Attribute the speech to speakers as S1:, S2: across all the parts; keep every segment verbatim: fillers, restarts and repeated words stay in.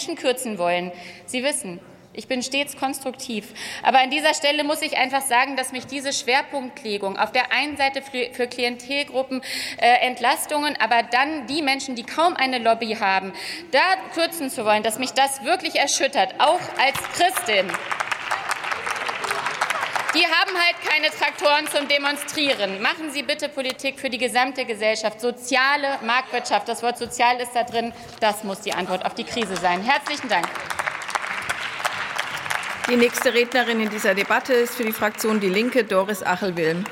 S1: Menschen kürzen wollen. Sie wissen, ich bin stets konstruktiv. Aber an dieser Stelle muss ich einfach sagen, dass mich diese Schwerpunktlegung auf der einen Seite für Klientelgruppen äh, Entlastungen, aber dann die Menschen, die kaum eine Lobby haben, da kürzen zu wollen, dass mich das wirklich erschüttert, auch als Christin. Die haben halt keine Traktoren zum Demonstrieren. Machen Sie bitte Politik für die gesamte Gesellschaft. Soziale Marktwirtschaft, das Wort sozial ist da drin, das muss die Antwort auf die Krise sein. Herzlichen Dank.
S2: Die nächste Rednerin in dieser Debatte ist für die Fraktion Die Linke Doris Achel-Wilm.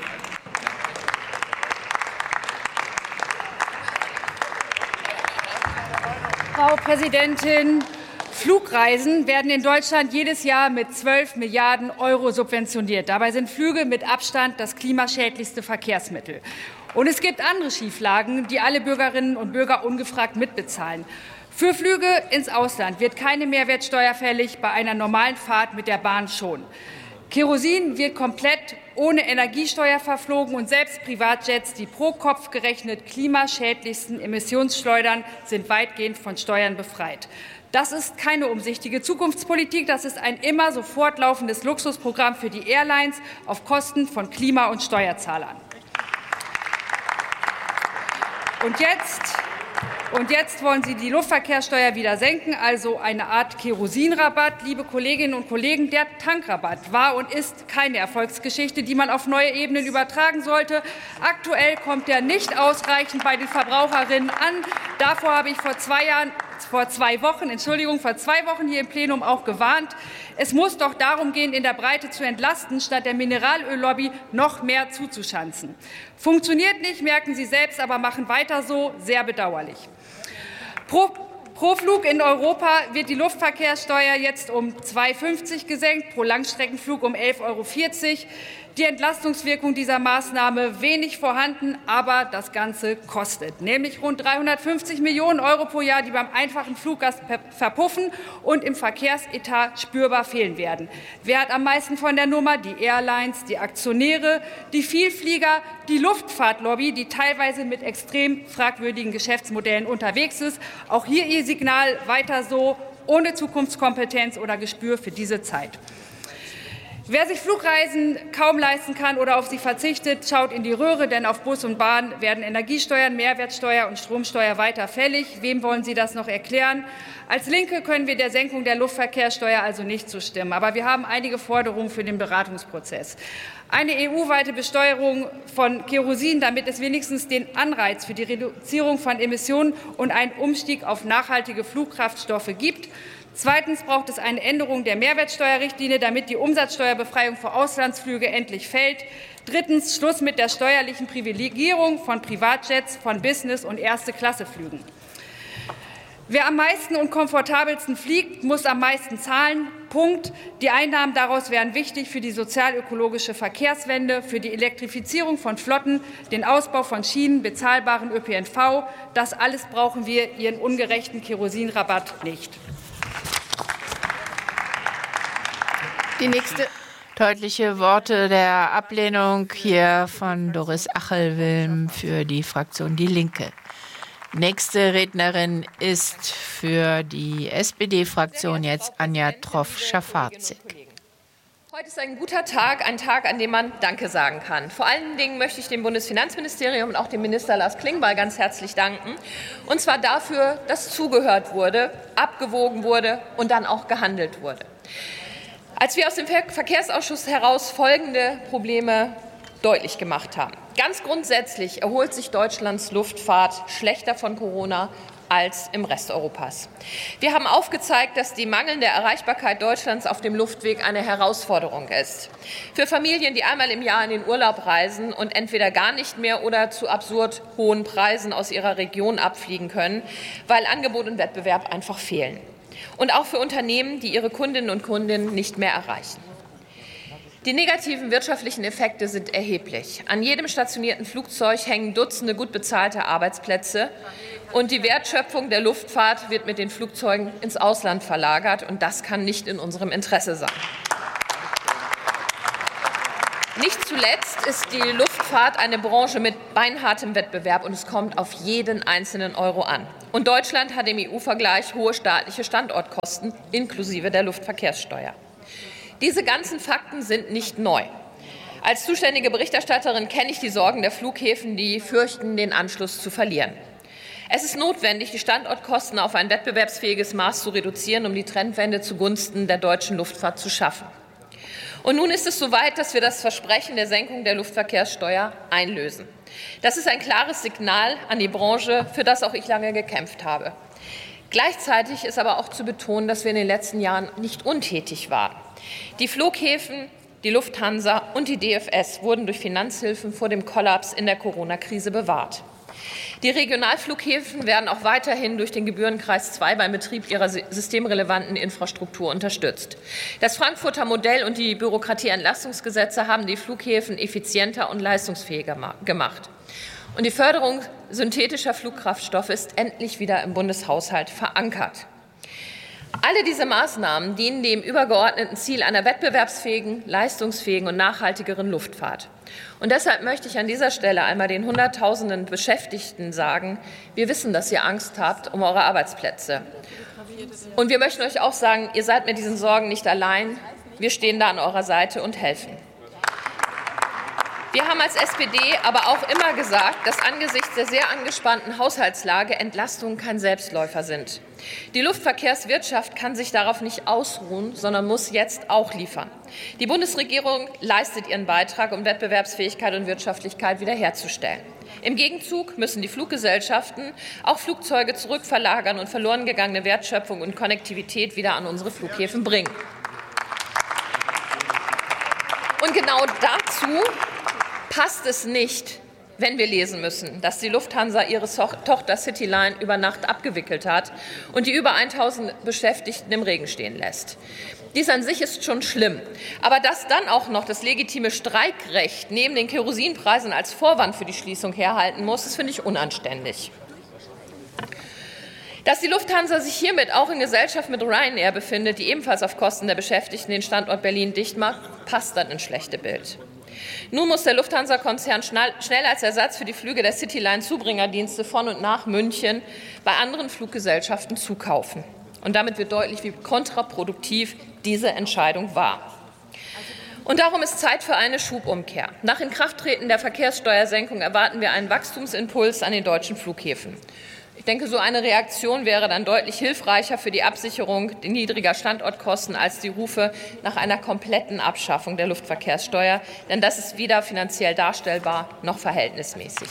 S3: Frau Präsidentin, Flugreisen werden in Deutschland jedes Jahr mit zwölf Milliarden Euro subventioniert. Dabei sind Flüge mit Abstand das klimaschädlichste Verkehrsmittel. Und es gibt andere Schieflagen, die alle Bürgerinnen und Bürger ungefragt mitbezahlen. Für Flüge ins Ausland wird keine Mehrwertsteuer fällig, bei einer normalen Fahrt mit der Bahn schon. Kerosin wird komplett ohne Energiesteuer verflogen und selbst Privatjets, die pro Kopf gerechnet klimaschädlichsten Emissionsschleudern, sind weitgehend von Steuern befreit. Das ist keine umsichtige Zukunftspolitik, das ist ein immer so fortlaufendes Luxusprogramm für die Airlines auf Kosten von Klima- und Steuerzahlern. Und jetzt Und jetzt wollen Sie die Luftverkehrssteuer wieder senken, also eine Art Kerosinrabatt. Liebe Kolleginnen und Kollegen, der Tankrabatt war und ist keine Erfolgsgeschichte, die man auf neue Ebenen übertragen sollte. Aktuell kommt er nicht ausreichend bei den Verbraucherinnen an. Davor habe ich vor zwei Jahren vor zwei Wochen, Entschuldigung, vor zwei Wochen hier im Plenum auch gewarnt. Es muss doch darum gehen, in der Breite zu entlasten, statt der Mineralöllobby noch mehr zuzuschanzen. Funktioniert nicht, merken Sie selbst, aber machen weiter so. Sehr bedauerlich. Pro, pro Flug in Europa wird die Luftverkehrssteuer jetzt um zwei Euro fünfzig gesenkt, pro Langstreckenflug um elf Euro vierzig. Die Entlastungswirkung dieser Maßnahme wenig vorhanden, aber das Ganze kostet, nämlich rund dreihundertfünfzig Millionen Euro pro Jahr, die beim einfachen Fluggast verpuffen und im Verkehrsetat spürbar fehlen werden. Wer hat am meisten von der Nummer? Die Airlines, die Aktionäre, die Vielflieger, die Luftfahrtlobby, die teilweise mit extrem fragwürdigen Geschäftsmodellen unterwegs ist. Auch hier Ihr Signal: weiter so, ohne Zukunftskompetenz oder Gespür für diese Zeit. Wer sich Flugreisen kaum leisten kann oder auf sie verzichtet, schaut in die Röhre, denn auf Bus und Bahn werden Energiesteuern, Mehrwertsteuer und Stromsteuer weiter fällig. Wem wollen Sie das noch erklären? Als Linke können wir der Senkung der Luftverkehrssteuer also nicht zustimmen. Aber wir haben einige Forderungen für den Beratungsprozess. Eine E U-weite Besteuerung von Kerosin, damit es wenigstens den Anreiz für die Reduzierung von Emissionen und einen Umstieg auf nachhaltige Flugkraftstoffe gibt. Zweitens braucht es eine Änderung der Mehrwertsteuerrichtlinie, damit die Umsatzsteuerbefreiung für Auslandsflüge endlich fällt. Drittens Schluss mit der steuerlichen Privilegierung von Privatjets, von Business- und Erste-Klasse-Flügen. Wer am meisten und komfortabelsten fliegt, muss am meisten zahlen. Punkt. Die Einnahmen daraus wären wichtig für die sozial-ökologische Verkehrswende, für die Elektrifizierung von Flotten, den Ausbau von Schienen, bezahlbaren Ö P N V. Das alles brauchen wir, Ihren ungerechten Kerosinrabatt, nicht.
S2: Die nächste
S4: Deutliche Worte der Ablehnung hier von Doris Achel-Wilm für die Fraktion Die Linke. Nächste Rednerin ist für die S P D-Fraktion jetzt Anja Troff-Schafarzig.
S5: Heute ist ein guter Tag, ein Tag, an dem man Danke sagen kann. Vor allen Dingen möchte ich dem Bundesfinanzministerium und auch dem Minister Lars Klingbeil ganz herzlich danken. Und zwar dafür, dass zugehört wurde, abgewogen wurde und dann auch gehandelt wurde. Als wir aus dem Verkehrsausschuss heraus folgende Probleme deutlich gemacht haben. Ganz grundsätzlich erholt sich Deutschlands Luftfahrt schlechter von Corona als im Rest Europas. Wir haben aufgezeigt, dass die mangelnde Erreichbarkeit Deutschlands auf dem Luftweg eine Herausforderung ist. Für Familien, die einmal im Jahr in den Urlaub reisen und entweder gar nicht mehr oder zu absurd hohen Preisen aus ihrer Region abfliegen können, weil Angebot und Wettbewerb einfach fehlen. Und auch für Unternehmen, die ihre Kundinnen und Kunden nicht mehr erreichen. Die negativen wirtschaftlichen Effekte sind erheblich. An jedem stationierten Flugzeug hängen Dutzende gut bezahlte Arbeitsplätze. Und die Wertschöpfung der Luftfahrt wird mit den Flugzeugen ins Ausland verlagert. Und das kann nicht in unserem Interesse sein. Nicht zuletzt ist die Luftfahrt eine Branche mit beinhartem Wettbewerb, und es kommt auf jeden einzelnen Euro an. Und Deutschland hat im E U-Vergleich hohe staatliche Standortkosten inklusive der Luftverkehrssteuer. Diese ganzen Fakten sind nicht neu. Als zuständige Berichterstatterin kenne ich die Sorgen der Flughäfen, die fürchten, den Anschluss zu verlieren. Es ist notwendig, die Standortkosten auf ein wettbewerbsfähiges Maß zu reduzieren, um die Trendwende zugunsten der deutschen Luftfahrt zu schaffen. Und nun ist es soweit, dass wir das Versprechen der Senkung der Luftverkehrssteuer einlösen. Das ist ein klares Signal an die Branche, für das auch ich lange gekämpft habe. Gleichzeitig ist aber auch zu betonen, dass wir in den letzten Jahren nicht untätig waren. Die Flughäfen, die Lufthansa und die D F S wurden durch Finanzhilfen vor dem Kollaps in der Corona-Krise bewahrt. Die Regionalflughäfen werden auch weiterhin durch den Gebührenkreis zwei beim Betrieb ihrer systemrelevanten Infrastruktur unterstützt. Das Frankfurter Modell und die Bürokratieentlastungsgesetze haben die Flughäfen effizienter und leistungsfähiger gemacht. Und die Förderung synthetischer Flugkraftstoffe ist endlich wieder im Bundeshaushalt verankert. Alle diese Maßnahmen dienen dem übergeordneten Ziel einer wettbewerbsfähigen, leistungsfähigen und nachhaltigeren Luftfahrt. Und deshalb möchte ich an dieser Stelle einmal den Hunderttausenden Beschäftigten sagen, wir wissen, dass ihr Angst habt um eure Arbeitsplätze. Und wir möchten euch auch sagen, ihr seid mit diesen Sorgen nicht allein. Wir stehen da an eurer Seite und helfen. Wir haben als S P D aber auch immer gesagt, dass angesichts der sehr angespannten Haushaltslage Entlastungen kein Selbstläufer sind. Die Luftverkehrswirtschaft kann sich darauf nicht ausruhen, sondern muss jetzt auch liefern. Die Bundesregierung leistet ihren Beitrag, um Wettbewerbsfähigkeit und Wirtschaftlichkeit wiederherzustellen. Im Gegenzug müssen die Fluggesellschaften auch Flugzeuge zurückverlagern und verloren gegangene Wertschöpfung und Konnektivität wieder an unsere Flughäfen bringen. Und genau dazu passt es nicht, wenn wir lesen müssen, dass die Lufthansa ihre Tochter Cityline über Nacht abgewickelt hat und die über tausend Beschäftigten im Regen stehen lässt. Dies an sich ist schon schlimm. Aber dass dann auch noch das legitime Streikrecht neben den Kerosinpreisen als Vorwand für die Schließung herhalten muss, das finde ich unanständig. Dass die Lufthansa sich hiermit auch in Gesellschaft mit Ryanair befindet, die ebenfalls auf Kosten der Beschäftigten den Standort Berlin dicht macht, passt dann ins schlechte Bild. Nun muss der Lufthansa-Konzern schnell als Ersatz für die Flüge der Cityline Zubringerdienste von und nach München bei anderen Fluggesellschaften zukaufen. Und damit wird deutlich, wie kontraproduktiv diese Entscheidung war. Und darum ist Zeit für eine Schubumkehr. Nach Inkrafttreten der Verkehrssteuersenkung erwarten wir einen Wachstumsimpuls an den deutschen Flughäfen. Ich denke, so eine Reaktion wäre dann deutlich hilfreicher für die Absicherung niedriger Standortkosten als die Rufe nach einer kompletten Abschaffung der Luftverkehrssteuer. Denn das ist weder finanziell darstellbar noch verhältnismäßig.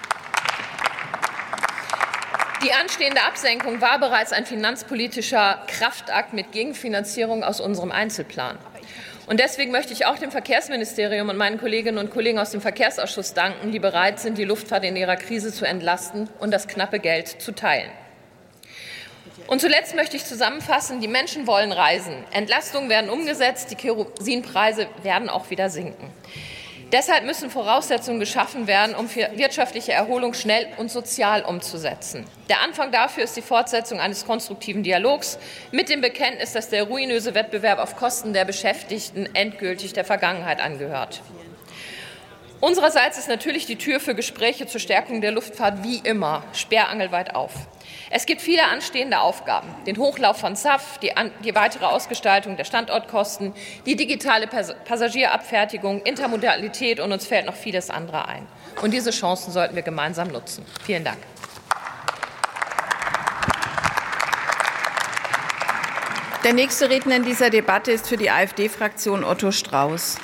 S5: Die anstehende Absenkung war bereits ein finanzpolitischer Kraftakt mit Gegenfinanzierung aus unserem Einzelplan. Und deswegen möchte ich auch dem Verkehrsministerium und meinen Kolleginnen und Kollegen aus dem Verkehrsausschuss danken, die bereit sind, die Luftfahrt in ihrer Krise zu entlasten und das knappe Geld zu teilen. Und zuletzt möchte ich zusammenfassen, die Menschen wollen reisen. Entlastungen werden umgesetzt, die Kerosinpreise werden auch wieder sinken. Deshalb müssen Voraussetzungen geschaffen werden, um für wirtschaftliche Erholung schnell und sozial umzusetzen. Der Anfang dafür ist die Fortsetzung eines konstruktiven Dialogs mit dem Bekenntnis, dass der ruinöse Wettbewerb auf Kosten der Beschäftigten endgültig der Vergangenheit angehört. Unsererseits ist natürlich die Tür für Gespräche zur Stärkung der Luftfahrt wie immer sperrangelweit auf. Es gibt viele anstehende Aufgaben, den Hochlauf von S A F, die, an, die weitere Ausgestaltung der Standortkosten, die digitale Pas- Passagierabfertigung, Intermodalität und uns fällt noch vieles andere ein. Und diese Chancen sollten wir gemeinsam nutzen. Vielen Dank.
S2: Der nächste Redner in dieser Debatte ist für die AfD-Fraktion Otto Strauß.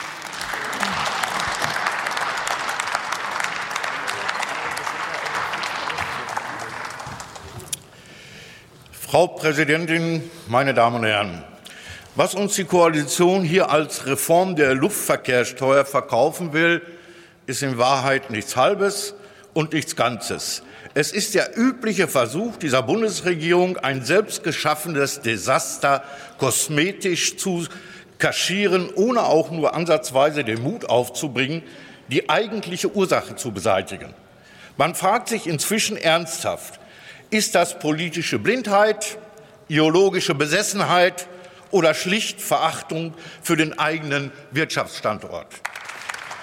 S6: Frau Präsidentin, meine Damen und Herren! Was uns die Koalition hier als Reform der Luftverkehrssteuer verkaufen will, ist in Wahrheit nichts Halbes und nichts Ganzes. Es ist der übliche Versuch dieser Bundesregierung, ein selbstgeschaffenes Desaster kosmetisch zu kaschieren, ohne auch nur ansatzweise den Mut aufzubringen, die eigentliche Ursache zu beseitigen. Man fragt sich inzwischen ernsthaft, ist das politische Blindheit, ideologische Besessenheit oder schlicht Verachtung für den eigenen Wirtschaftsstandort?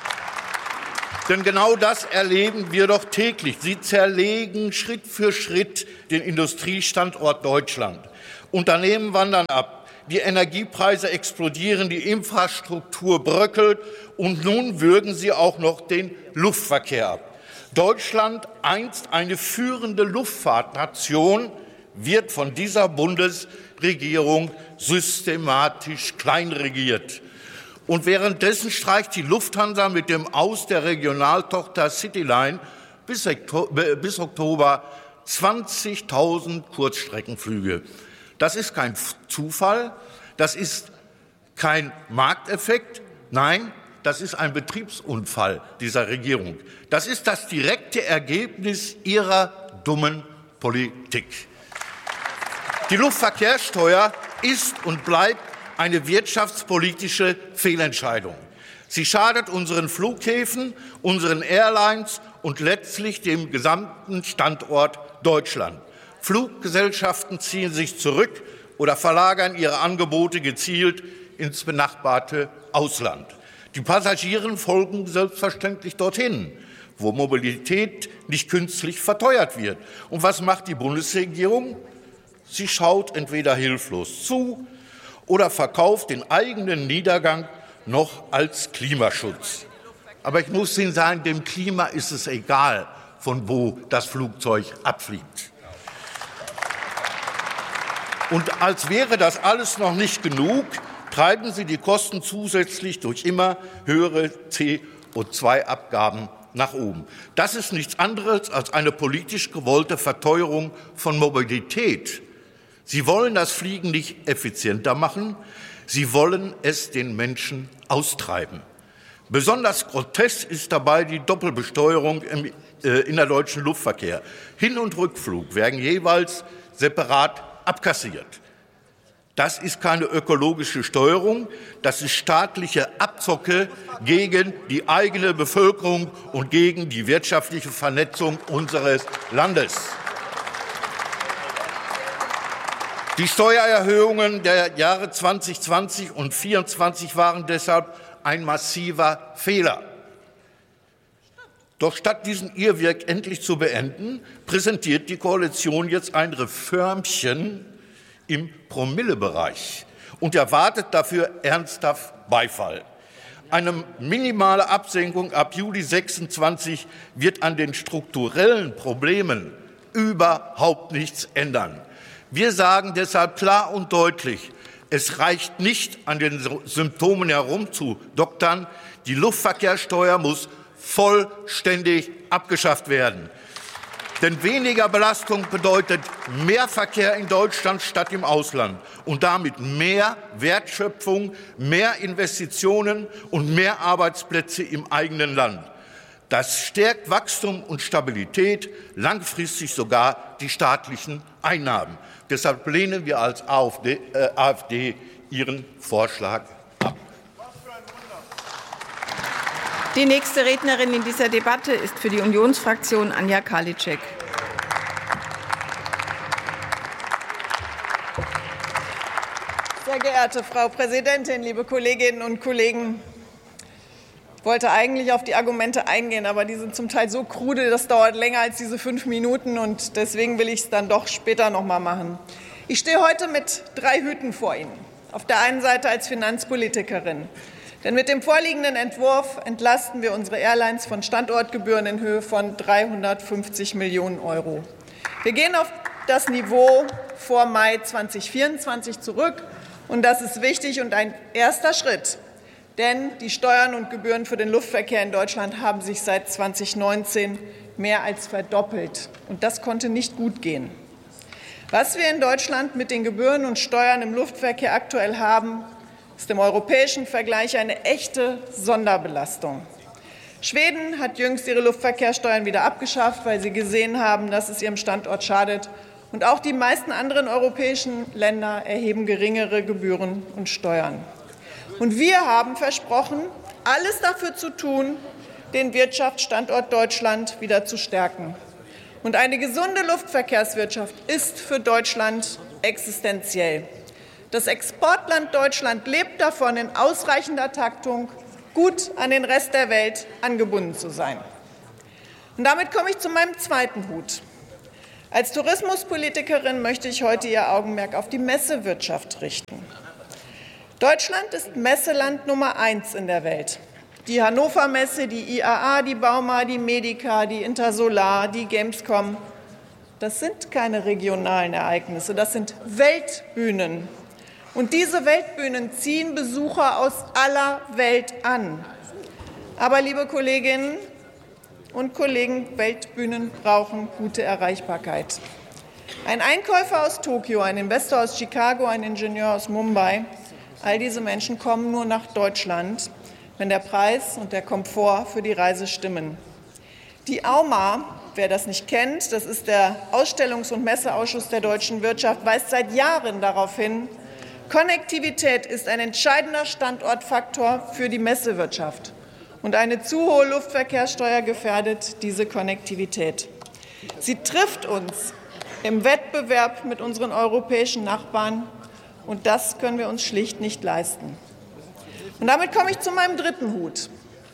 S6: Denn genau das erleben wir doch täglich. Sie zerlegen Schritt für Schritt den Industriestandort Deutschland. Unternehmen wandern ab, die Energiepreise explodieren, die Infrastruktur bröckelt und nun würgen sie auch noch den Luftverkehr ab. Deutschland, einst eine führende Luftfahrtnation, wird von dieser Bundesregierung systematisch kleinregiert. Und währenddessen streicht die Lufthansa mit dem Aus der Regionaltochter Cityline bis Oktober zwanzigtausend Kurzstreckenflüge. Das ist kein Zufall, das ist kein Markteffekt, nein, das ist ein Betriebsunfall dieser Regierung. Das ist das direkte Ergebnis ihrer dummen Politik. Die Luftverkehrssteuer ist und bleibt eine wirtschaftspolitische Fehlentscheidung. Sie schadet unseren Flughäfen, unseren Airlines und letztlich dem gesamten Standort Deutschland. Fluggesellschaften ziehen sich zurück oder verlagern ihre Angebote gezielt ins benachbarte Ausland. Die Passagiere folgen selbstverständlich dorthin, wo Mobilität nicht künstlich verteuert wird. Und was macht die Bundesregierung? Sie schaut entweder hilflos zu oder verkauft den eigenen Niedergang noch als Klimaschutz. Aber ich muss Ihnen sagen, dem Klima ist es egal, von wo das Flugzeug abfliegt. Und als wäre das alles noch nicht genug, treiben Sie die Kosten zusätzlich durch immer höhere C O zwei Abgaben nach oben. Das ist nichts anderes als eine politisch gewollte Verteuerung von Mobilität. Sie wollen das Fliegen nicht effizienter machen, Sie wollen es den Menschen austreiben. Besonders grotesk ist dabei die Doppelbesteuerung im äh, innerdeutschen Luftverkehr. Hin- und Rückflug werden jeweils separat abkassiert. Das ist keine ökologische Steuerung, das ist staatliche Abzocke gegen die eigene Bevölkerung und gegen die wirtschaftliche Vernetzung unseres Landes. Die Steuererhöhungen der Jahre zweitausendzwanzig und zweitausendvierundzwanzig waren deshalb ein massiver Fehler. Doch statt diesen Irrweg endlich zu beenden, präsentiert die Koalition jetzt ein Reformchen im Promillebereich und erwartet dafür ernsthaft Beifall. Eine minimale Absenkung ab Juli sechsundzwanzig wird an den strukturellen Problemen überhaupt nichts ändern. Wir sagen deshalb klar und deutlich, es reicht nicht, an den Symptomen herumzudoktern. Die Luftverkehrssteuer muss vollständig abgeschafft werden. Denn weniger Belastung bedeutet mehr Verkehr in Deutschland statt im Ausland und damit mehr Wertschöpfung, mehr Investitionen und mehr Arbeitsplätze im eigenen Land. Das stärkt Wachstum und Stabilität, langfristig sogar die staatlichen Einnahmen. Deshalb lehnen wir als AfD, äh, AfD Ihren Vorschlag ab.
S2: Die nächste Rednerin in dieser Debatte ist für die Unionsfraktion Anja Karliczek.
S7: Sehr geehrte Frau Präsidentin, liebe Kolleginnen und Kollegen! Ich wollte eigentlich auf die Argumente eingehen, aber die sind zum Teil so krude, das dauert länger als diese fünf Minuten, und deswegen will ich es dann doch später noch mal machen. Ich stehe heute mit drei Hüten vor Ihnen. Auf der einen Seite als Finanzpolitikerin. Denn mit dem vorliegenden Entwurf entlasten wir unsere Airlines von Standortgebühren in Höhe von dreihundertfünfzig Millionen Euro. Wir gehen auf das Niveau vor Mai zweitausendvierundzwanzig zurück, und das ist wichtig und ein erster Schritt. Denn die Steuern und Gebühren für den Luftverkehr in Deutschland haben sich seit zweitausendneunzehn mehr als verdoppelt. Und das konnte nicht gut gehen. Was wir in Deutschland mit den Gebühren und Steuern im Luftverkehr aktuell haben, ist im europäischen Vergleich eine echte Sonderbelastung. Schweden hat jüngst ihre Luftverkehrssteuern wieder abgeschafft, weil sie gesehen haben, dass es ihrem Standort schadet. Und auch die meisten anderen europäischen Länder erheben geringere Gebühren und Steuern. Und wir haben versprochen, alles dafür zu tun, den Wirtschaftsstandort Deutschland wieder zu stärken. Und eine gesunde Luftverkehrswirtschaft ist für Deutschland existenziell. Das Exportland Deutschland lebt davon, in ausreichender Taktung gut an den Rest der Welt angebunden zu sein. Und damit komme ich zu meinem zweiten Hut. Als Tourismuspolitikerin möchte ich heute Ihr Augenmerk auf die Messewirtschaft richten. Deutschland ist Messeland Nummer eins in der Welt. Die Hannover Messe, die I A A, die Bauma, die Medica, die Intersolar, die Gamescom. Das sind keine regionalen Ereignisse, das sind Weltbühnen. Und diese Weltbühnen ziehen Besucher aus aller Welt an. Aber, liebe Kolleginnen und Kollegen, Weltbühnen brauchen gute Erreichbarkeit. Ein Einkäufer aus Tokio, ein Investor aus Chicago, ein Ingenieur aus Mumbai, all diese Menschen kommen nur nach Deutschland, wenn der Preis und der Komfort für die Reise stimmen. Die A U M A, wer das nicht kennt, das ist der Ausstellungs- und Messeausschuss der deutschen Wirtschaft, weist seit Jahren darauf hin, Konnektivität ist ein entscheidender Standortfaktor für die Messewirtschaft. Und eine zu hohe Luftverkehrssteuer gefährdet diese Konnektivität. Sie trifft uns im Wettbewerb mit unseren europäischen Nachbarn, und das können wir uns schlicht nicht leisten. Und damit komme ich zu meinem dritten Hut.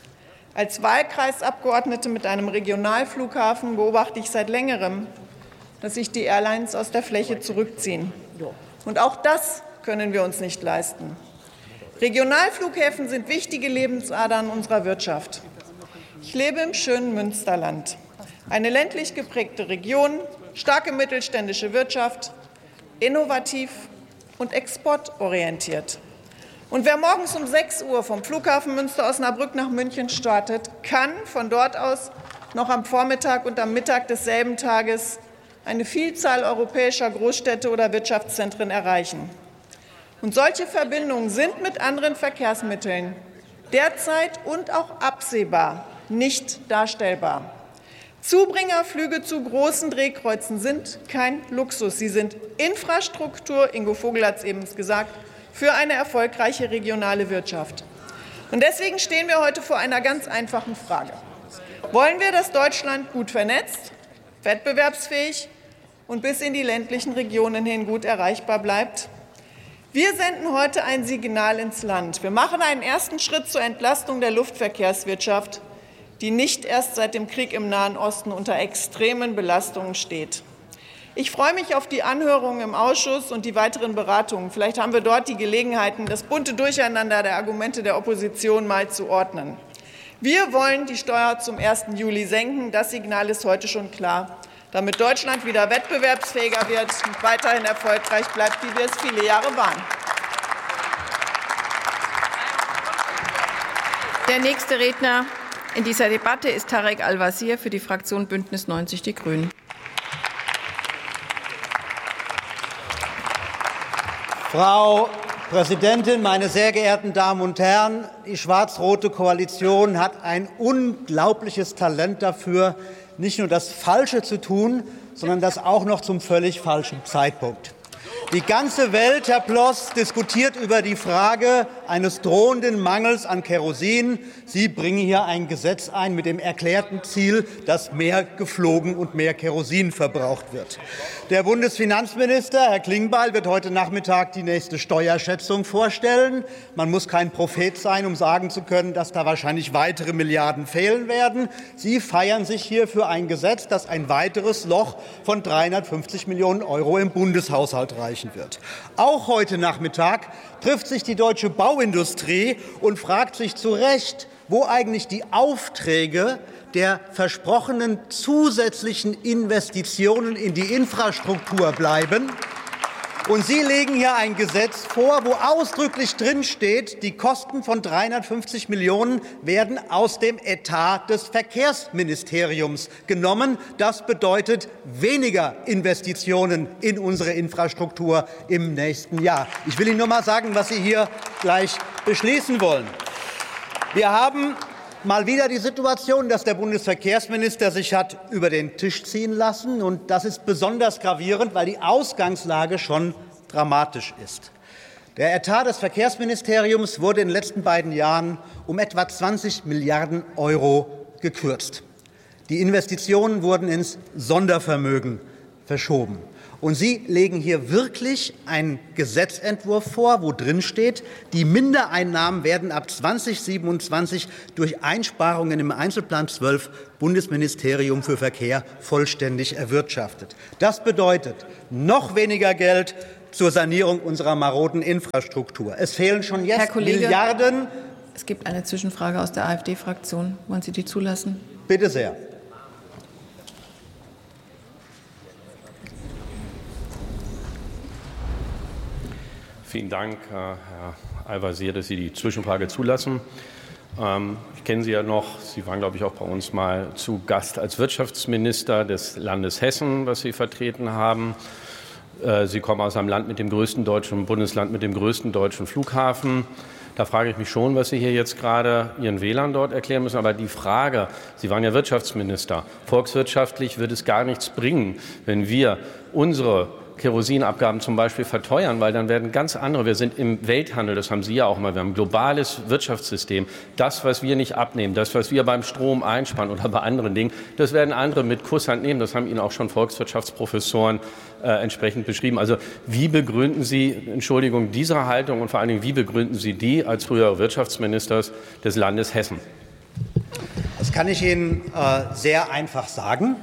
S7: Als Wahlkreisabgeordnete mit einem Regionalflughafen beobachte ich seit Längerem, dass sich die Airlines aus der Fläche zurückziehen. Und auch das können wir uns nicht leisten. Regionalflughäfen sind wichtige Lebensadern unserer Wirtschaft. Ich lebe im schönen Münsterland, eine ländlich geprägte Region, starke mittelständische Wirtschaft, innovativ und exportorientiert. Und wer morgens um sechs Uhr vom Flughafen Münster-Osnabrück nach München startet, kann von dort aus noch am Vormittag und am Mittag desselben Tages eine Vielzahl europäischer Großstädte oder Wirtschaftszentren erreichen. Und solche Verbindungen sind mit anderen Verkehrsmitteln derzeit und auch absehbar nicht darstellbar. Zubringerflüge zu großen Drehkreuzen sind kein Luxus. Sie sind Infrastruktur, Ingo Vogel hat es eben gesagt, für eine erfolgreiche regionale Wirtschaft. Und deswegen stehen wir heute vor einer ganz einfachen Frage. Wollen wir, dass Deutschland gut vernetzt, wettbewerbsfähig und bis in die ländlichen Regionen hin gut erreichbar bleibt? Wir senden heute ein Signal ins Land. Wir machen einen ersten Schritt zur Entlastung der Luftverkehrswirtschaft, die nicht erst seit dem Krieg im Nahen Osten unter extremen Belastungen steht. Ich freue mich auf die Anhörungen im Ausschuss und die weiteren Beratungen. Vielleicht haben wir dort die Gelegenheiten, das bunte Durcheinander der Argumente der Opposition mal zu ordnen. Wir wollen die Steuer zum ersten Juli senken. Das Signal ist heute schon klar, damit Deutschland wieder wettbewerbsfähiger wird und weiterhin erfolgreich bleibt, wie wir es viele Jahre waren.
S2: Der nächste Redner in dieser Debatte ist Tarek Al-Wazir für die Fraktion Bündnis neunzig Die Grünen.
S8: Frau Präsidentin, meine sehr geehrten Damen und Herren! Die schwarz-rote Koalition hat ein unglaubliches Talent dafür, nicht nur das Falsche zu tun, sondern das auch noch zum völlig falschen Zeitpunkt. Die ganze Welt, Herr Ploss, diskutiert über die Frage eines drohenden Mangels an Kerosin. Sie bringen hier ein Gesetz ein mit dem erklärten Ziel, dass mehr geflogen und mehr Kerosin verbraucht wird. Der Bundesfinanzminister, Herr Klingbeil, wird heute Nachmittag die nächste Steuerschätzung vorstellen. Man muss kein Prophet sein, um sagen zu können, dass da wahrscheinlich weitere Milliarden fehlen werden. Sie feiern sich hier für ein Gesetz, das ein weiteres Loch von dreihundertfünfzig Millionen Euro im Bundeshaushalt reicht. Wird. Auch heute Nachmittag trifft sich die deutsche Bauindustrie und fragt sich zu Recht, wo eigentlich die Aufträge der versprochenen zusätzlichen Investitionen in die Infrastruktur bleiben. Und Sie legen hier ein Gesetz vor, wo ausdrücklich drinsteht, die Kosten von dreihundertfünfzig Millionen werden aus dem Etat des Verkehrsministeriums genommen. Das bedeutet weniger Investitionen in unsere Infrastruktur im nächsten Jahr. Ich will Ihnen nur mal sagen, was Sie hier gleich beschließen wollen. Wir haben mal wieder die Situation, dass der Bundesverkehrsminister sich hat über den Tisch ziehen lassen. Und das ist besonders gravierend, weil die Ausgangslage schon dramatisch ist. Der Etat des Verkehrsministeriums wurde in den letzten beiden Jahren um etwa zwanzig Milliarden Euro gekürzt. Die Investitionen wurden ins Sondervermögen verschoben. Und Sie legen hier wirklich einen Gesetzentwurf vor, wo drin steht, die Mindereinnahmen werden ab zweitausendsiebenundzwanzig durch Einsparungen im Einzelplan zwölf Bundesministerium für Verkehr vollständig erwirtschaftet. Das bedeutet noch weniger Geld zur Sanierung unserer maroden Infrastruktur. Es fehlen schon jetzt
S2: Herr Kollege,
S8: Milliarden.
S2: Es gibt eine Zwischenfrage aus der AfD-Fraktion. Wollen Sie die zulassen?
S8: Bitte sehr.
S9: Vielen Dank, Herr Al-Wazir, dass Sie die Zwischenfrage zulassen. Ich kenne Sie ja noch. Sie waren, glaube ich, auch bei uns mal zu Gast als Wirtschaftsminister des Landes Hessen, was Sie vertreten haben. Sie kommen aus einem Land mit dem größten deutschen Bundesland mit dem größten deutschen Flughafen. Da frage ich mich schon, was Sie hier jetzt gerade Ihren Wählern dort erklären müssen. Aber die Frage, Sie waren ja Wirtschaftsminister, volkswirtschaftlich wird es gar nichts bringen, wenn wir unsere Kerosinabgaben zum Beispiel verteuern, weil dann werden ganz andere, wir sind im Welthandel, das haben Sie ja auch mal, wir haben ein globales Wirtschaftssystem. Das, was wir nicht abnehmen, das, was wir beim Strom einsparen oder bei anderen Dingen, das werden andere mit Kusshand nehmen. Das haben Ihnen auch schon Volkswirtschaftsprofessoren äh, entsprechend beschrieben. Also wie begründen Sie, Entschuldigung, diese Haltung und vor allen Dingen, wie begründen Sie die als früherer Wirtschaftsminister des Landes Hessen?
S8: Das kann ich Ihnen äh, sehr einfach sagen.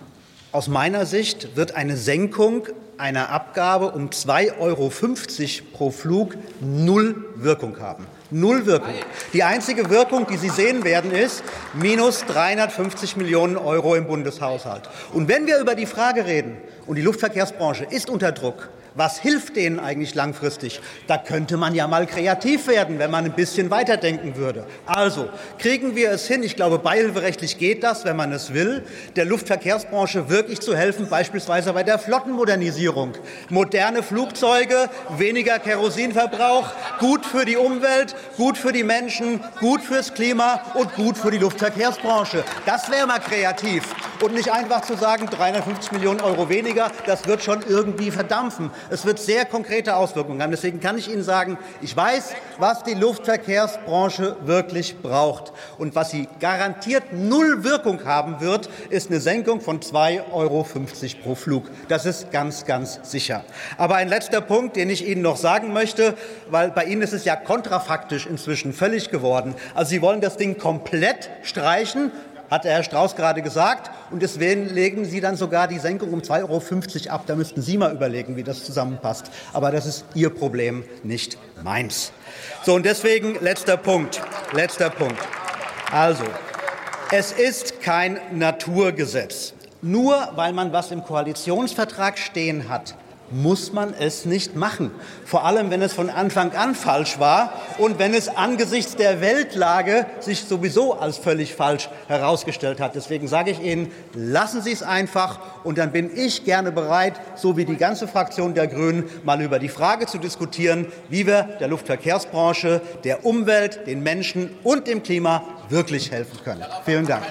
S8: Aus meiner Sicht wird eine Senkung einer Abgabe um zwei Euro fünfzig pro Flug null Wirkung haben. Null Wirkung. Die einzige Wirkung, die Sie sehen werden, ist minus dreihundertfünfzig Millionen Euro im Bundeshaushalt. Und wenn wir über die Frage reden, und die Luftverkehrsbranche ist unter Druck, was hilft denen eigentlich langfristig? Da könnte man ja mal kreativ werden, wenn man ein bisschen weiterdenken würde. Also kriegen wir es hin, ich glaube, beihilferechtlich geht das, wenn man es will, der Luftverkehrsbranche wirklich zu helfen, beispielsweise bei der Flottenmodernisierung. Moderne Flugzeuge, weniger Kerosinverbrauch, gut für die Umwelt, gut für die Menschen, gut fürs Klima und gut für die Luftverkehrsbranche. Das wäre mal kreativ. Und nicht einfach zu sagen, dreihundertfünfzig Millionen Euro weniger, das wird schon irgendwie verdampfen. Es wird sehr konkrete Auswirkungen haben. Deswegen kann ich Ihnen sagen, ich weiß, was die Luftverkehrsbranche wirklich braucht. Und was sie garantiert null Wirkung haben wird, ist eine Senkung von zwei Euro fünfzig pro Flug. Das ist ganz, ganz sicher. Aber ein letzter Punkt, den ich Ihnen noch sagen möchte, weil bei Ihnen ist es ja kontrafaktisch inzwischen völlig geworden. Also Sie wollen das Ding komplett streichen, hat der Herr Strauß gerade gesagt, und deswegen legen Sie dann sogar die Senkung um zwei Euro fünfzig ab. Da müssten Sie mal überlegen, wie das zusammenpasst. Aber das ist Ihr Problem, nicht meins. So, und deswegen letzter Punkt. Letzter Punkt. Also, es ist kein Naturgesetz. Nur weil man was im Koalitionsvertrag stehen hat, muss man es nicht machen. Vor allem, wenn es von Anfang an falsch war und wenn es angesichts der Weltlage sich sowieso als völlig falsch herausgestellt hat. Deswegen sage ich Ihnen, lassen Sie es einfach, und dann bin ich gerne bereit, so wie die ganze Fraktion der Grünen, mal über die Frage zu diskutieren, wie wir der Luftverkehrsbranche, der Umwelt, den Menschen und dem Klima wirklich helfen können. Vielen Dank.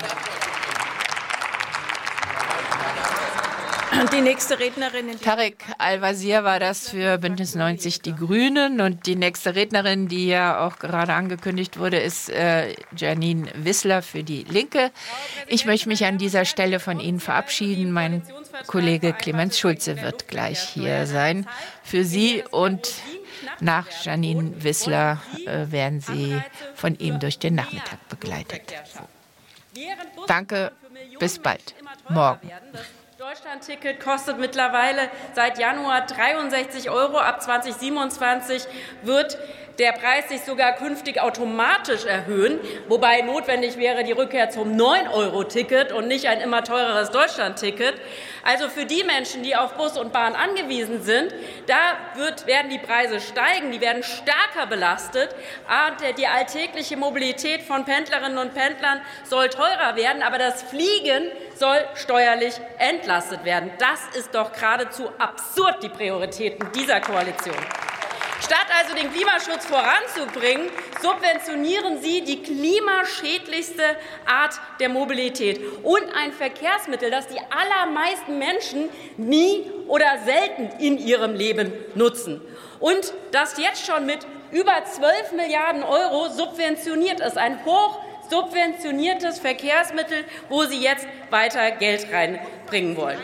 S2: Die nächste Rednerin.
S4: Tarek Al-Wazir war das für Bündnis neunzig Die Grünen. Und die nächste Rednerin, die ja auch gerade angekündigt wurde, ist äh, Janine Wissler für die Linke. Ich möchte mich an dieser Stelle von Ihnen verabschieden. Mein Kollege Clemens Schulze wird gleich hier sein für Sie. Und nach Janine Wissler äh, werden Sie von ihm durch den Nachmittag begleitet. Danke, bis bald. Morgen.
S10: Deutschlandticket kostet mittlerweile seit Januar dreiundsechzig Euro. Ab zweitausendsiebenundzwanzig wird der Preis sich sogar künftig automatisch erhöhen, wobei notwendig wäre die Rückkehr zum neun Euro Ticket und nicht ein immer teureres Deutschlandticket. Also für die Menschen, die auf Bus und Bahn angewiesen sind, da wird, werden die Preise steigen, die werden stärker belastet. Die alltägliche Mobilität von Pendlerinnen und Pendlern soll teurer werden, aber das Fliegen soll steuerlich entlastet werden. Das ist doch geradezu absurd, die Prioritäten dieser Koalition. Statt also den Klimaschutz voranzubringen, subventionieren Sie die klimaschädlichste Art der Mobilität und ein Verkehrsmittel, das die allermeisten Menschen nie oder selten in ihrem Leben nutzen. Und das jetzt schon mit über zwölf Milliarden Euro subventioniert ist. Ein hoch subventioniertes Verkehrsmittel, wo Sie jetzt weiter Geld reinbringen wollen.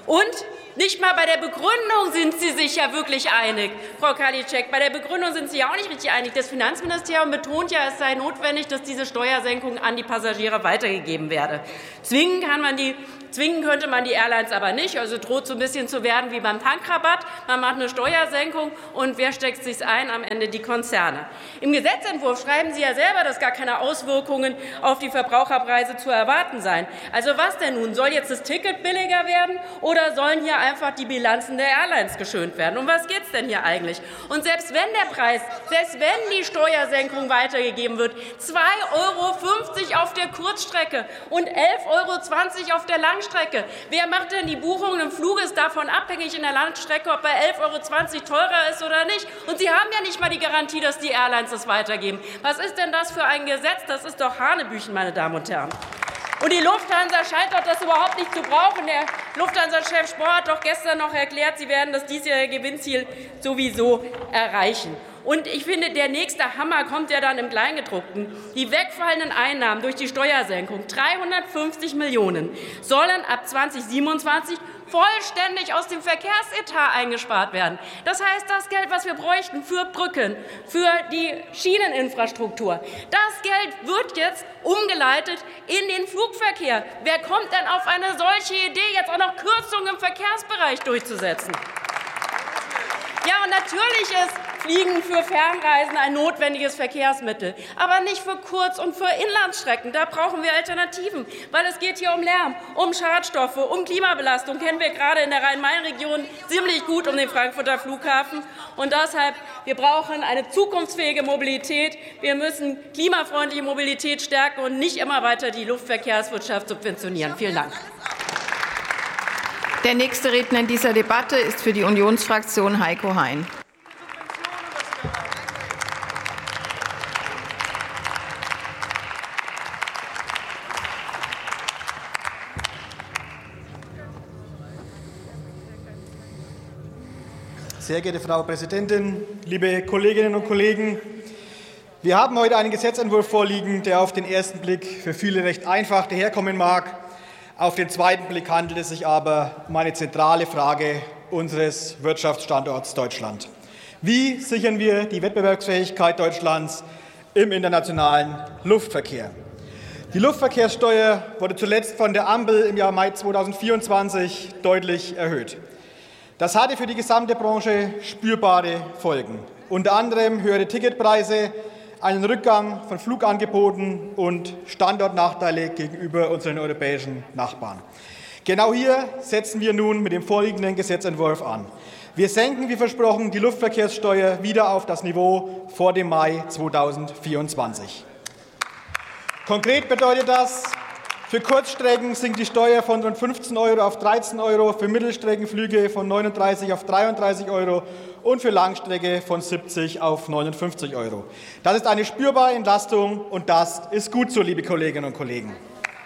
S10: Und nicht mal bei der Begründung sind Sie sich ja wirklich einig, Frau Karliczek. Bei der Begründung sind Sie ja auch nicht richtig einig. Das Finanzministerium betont ja, es sei notwendig, dass diese Steuersenkung an die Passagiere weitergegeben werde. Zwingen kann man die Zwingen könnte man die Airlines aber nicht. Also droht so ein bisschen zu werden wie beim Tankrabatt. Man macht eine Steuersenkung und wer steckt sich ein? Am Ende die Konzerne. Im Gesetzentwurf schreiben Sie ja selber, dass gar keine Auswirkungen auf die Verbraucherpreise zu erwarten seien. Also was denn nun? Soll jetzt das Ticket billiger werden oder sollen hier einfach die Bilanzen der Airlines geschönt werden? Um was geht es denn hier eigentlich? Und selbst wenn der Preis, selbst wenn die Steuersenkung weitergegeben wird, zwei Euro fünfzig auf der Kurzstrecke und elf Euro zwanzig auf der Langstrecke, wer macht denn die Buchungen im Flug? Ist davon abhängig in der Langstrecke, ob bei elf Euro zwanzig teurer ist oder nicht. Und Sie haben ja nicht mal die Garantie, dass die Airlines das weitergeben. Was ist denn das für ein Gesetz? Das ist doch Hanebüchen, meine Damen und Herren. Und die Lufthansa scheint doch das überhaupt nicht zu brauchen. Der Lufthansa-Chef Spohr hat doch gestern noch erklärt, sie werden das diesjährige Gewinnziel sowieso erreichen. Und ich finde, der nächste Hammer kommt ja dann im Kleingedruckten. Die wegfallenden Einnahmen durch die Steuersenkung, dreihundertfünfzig Millionen, sollen ab zweitausendsiebenundzwanzig vollständig aus dem Verkehrsetat eingespart werden. Das heißt, das Geld, was wir bräuchten für Brücken, für die Schieneninfrastruktur, das Geld wird jetzt umgeleitet in den Flugverkehr. Wer kommt denn auf eine solche Idee, jetzt auch noch Kürzungen im Verkehrsbereich durchzusetzen? Ja, und natürlich ist Fliegen für Fernreisen ein notwendiges Verkehrsmittel, aber nicht für Kurz- und für Inlandsstrecken. Da brauchen wir Alternativen, weil es geht hier um Lärm, um Schadstoffe, um Klimabelastung. Kennen wir gerade in der Rhein-Main-Region ziemlich gut um den Frankfurter Flughafen. Und deshalb, wir brauchen eine zukunftsfähige Mobilität. Wir müssen klimafreundliche Mobilität stärken und nicht immer weiter die Luftverkehrswirtschaft subventionieren. Vielen Dank.
S2: Der nächste Redner in dieser Debatte ist für die Unionsfraktion Heiko Hein.
S11: Sehr geehrte Frau Präsidentin, liebe Kolleginnen und Kollegen! Wir haben heute einen Gesetzentwurf vorliegen, der auf den ersten Blick für viele recht einfach daherkommen mag. Auf den zweiten Blick handelt es sich aber um eine zentrale Frage unseres Wirtschaftsstandorts Deutschland. Wie sichern wir die Wettbewerbsfähigkeit Deutschlands im internationalen Luftverkehr? Die Luftverkehrssteuer wurde zuletzt von der Ampel im Jahr Mai zweitausendvierundzwanzig deutlich erhöht. Das hatte für die gesamte Branche spürbare Folgen, unter anderem höhere Ticketpreise, einen Rückgang von Flugangeboten und Standortnachteile gegenüber unseren europäischen Nachbarn. Genau hier setzen wir nun mit dem vorliegenden Gesetzentwurf an. Wir senken, wie versprochen, die Luftverkehrssteuer wieder auf das Niveau vor dem Mai zweitausendvierundzwanzig. Konkret bedeutet das, für Kurzstrecken sinkt die Steuer von rund fünfzehn Euro auf dreizehn Euro, für Mittelstreckenflüge von neununddreißig auf dreiunddreißig Euro und für Langstrecke von siebzig auf neunundfünfzig Euro. Das ist eine spürbare Entlastung, und das ist gut so, liebe Kolleginnen und Kollegen.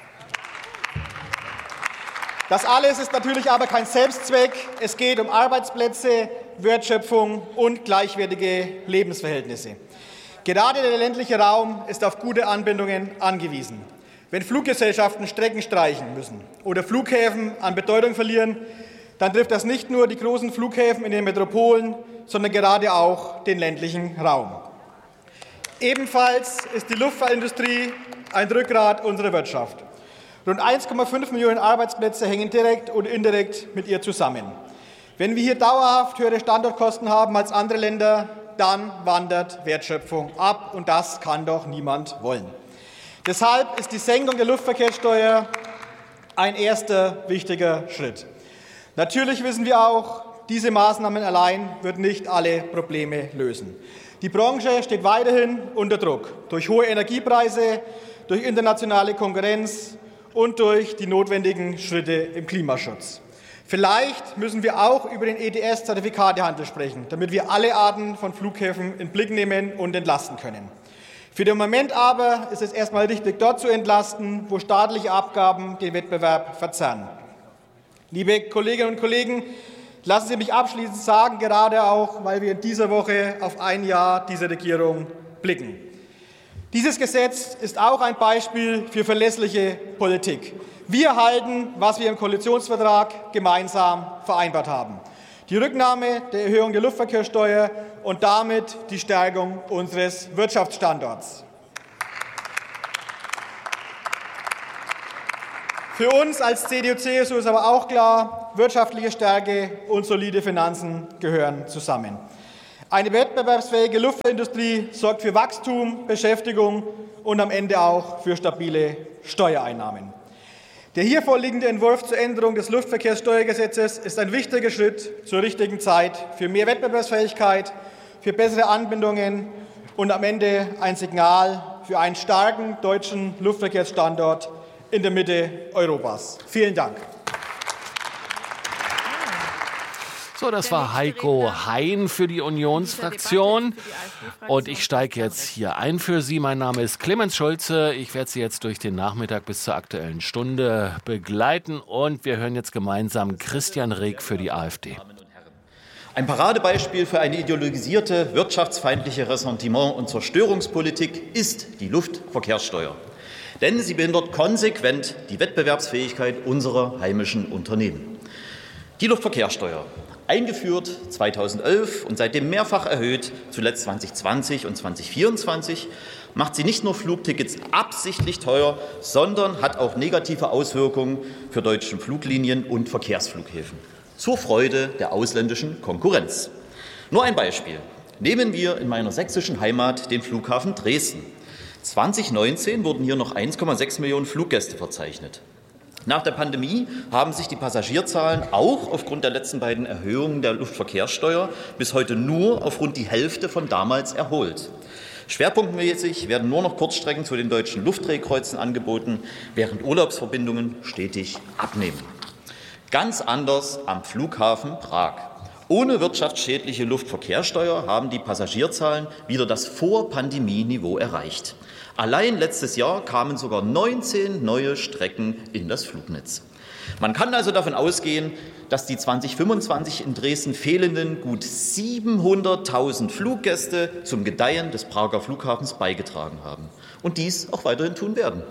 S11: Das alles ist natürlich aber kein Selbstzweck. Es geht um Arbeitsplätze, Wertschöpfung und gleichwertige Lebensverhältnisse. Gerade der ländliche Raum ist auf gute Anbindungen angewiesen. Wenn Fluggesellschaften Strecken streichen müssen oder Flughäfen an Bedeutung verlieren, dann trifft das nicht nur die großen Flughäfen in den Metropolen, sondern gerade auch den ländlichen Raum. Ebenfalls ist die Luftfahrtindustrie ein Rückgrat unserer Wirtschaft. Rund eins Komma fünf Millionen Arbeitsplätze hängen direkt und indirekt mit ihr zusammen. Wenn wir hier dauerhaft höhere Standortkosten haben als andere Länder, dann wandert Wertschöpfung ab, und das kann doch niemand wollen. Deshalb ist die Senkung der Luftverkehrssteuer ein erster wichtiger Schritt. Natürlich wissen wir auch, diese Maßnahmen allein wird nicht alle Probleme lösen. Die Branche steht weiterhin unter Druck durch hohe Energiepreise, durch internationale Konkurrenz und durch die notwendigen Schritte im Klimaschutz. Vielleicht müssen wir auch über den E T S-Zertifikatehandel sprechen, damit wir alle Arten von Flughäfen in den Blick nehmen und entlasten können. Für den Moment aber ist es erstmal richtig, dort zu entlasten, wo staatliche Abgaben den Wettbewerb verzerren. Liebe Kolleginnen und Kollegen, lassen Sie mich abschließend sagen, gerade auch, weil wir in dieser Woche auf ein Jahr dieser Regierung blicken. Dieses Gesetz ist auch ein Beispiel für verlässliche Politik. Wir halten, was wir im Koalitionsvertrag gemeinsam vereinbart haben. Die Rücknahme der Erhöhung der Luftverkehrssteuer und damit die Stärkung unseres Wirtschaftsstandorts. Für uns als C D U C S U ist aber auch klar, wirtschaftliche Stärke und solide Finanzen gehören zusammen. Eine wettbewerbsfähige Luftfahrtindustrie sorgt für Wachstum, Beschäftigung und am Ende auch für stabile Steuereinnahmen. Der hier vorliegende Entwurf zur Änderung des Luftverkehrssteuergesetzes ist ein wichtiger Schritt zur richtigen Zeit für mehr Wettbewerbsfähigkeit, für bessere Anbindungen und am Ende ein Signal für einen starken deutschen Luftverkehrsstandort in der Mitte Europas. Vielen Dank.
S12: So, das war Heiko Hein für die Unionsfraktion. Und ich steige jetzt hier ein für Sie. Mein Name ist Clemens Schulze. Ich werde Sie jetzt durch den Nachmittag bis zur Aktuellen Stunde begleiten. Und wir hören jetzt gemeinsam Christian Rieck für die AfD.
S13: Ein Paradebeispiel für eine ideologisierte, wirtschaftsfeindliche Ressentiment- und Zerstörungspolitik ist die Luftverkehrssteuer. Denn sie behindert konsequent die Wettbewerbsfähigkeit unserer heimischen Unternehmen. Die Luftverkehrssteuer, eingeführt zweitausendelf und seitdem mehrfach erhöht, zuletzt zwanzig zwanzig und zwanzig vierundzwanzig, macht sie nicht nur Flugtickets absichtlich teuer, sondern hat auch negative Auswirkungen für deutsche Fluglinien und Verkehrsflughäfen. Zur Freude der ausländischen Konkurrenz. Nur ein Beispiel. Nehmen wir in meiner sächsischen Heimat den Flughafen Dresden. zweitausendneunzehn wurden hier noch eins Komma sechs Millionen Fluggäste verzeichnet. Nach der Pandemie haben sich die Passagierzahlen auch aufgrund der letzten beiden Erhöhungen der Luftverkehrssteuer bis heute nur auf rund die Hälfte von damals erholt. Schwerpunktmäßig werden nur noch Kurzstrecken zu den deutschen Luftdrehkreuzen angeboten, während Urlaubsverbindungen stetig abnehmen. Ganz anders am Flughafen Prag. Ohne wirtschaftsschädliche Luftverkehrssteuer haben die Passagierzahlen wieder das Vor-Pandemie-Niveau erreicht. Allein letztes Jahr kamen sogar neunzehn neue Strecken in das Flugnetz. Man kann also davon ausgehen, dass die zweitausendfünfundzwanzig in Dresden fehlenden gut siebenhunderttausend Fluggäste zum Gedeihen des Prager Flughafens beigetragen haben und dies auch weiterhin tun werden.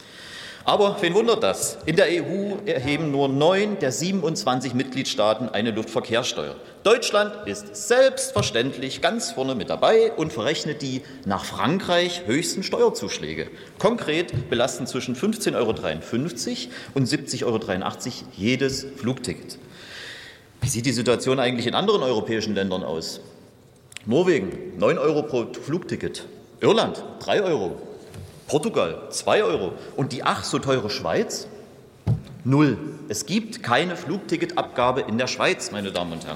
S13: Aber wen wundert das? In der E U erheben nur neun der siebenundzwanzig Mitgliedstaaten eine Luftverkehrssteuer. Deutschland ist selbstverständlich ganz vorne mit dabei und verrechnet die nach Frankreich höchsten Steuerzuschläge. Konkret belasten zwischen fünfzehn Euro dreiundfünfzig und siebzig Euro dreiundachtzig jedes Flugticket. Wie sieht die Situation eigentlich in anderen europäischen Ländern aus? Norwegen, neun Euro pro Flugticket. Irland, drei Euro. Portugal, zwei Euro. Und die ach so teure Schweiz? Null. Es gibt keine Flugticketabgabe in der Schweiz, meine Damen und Herren.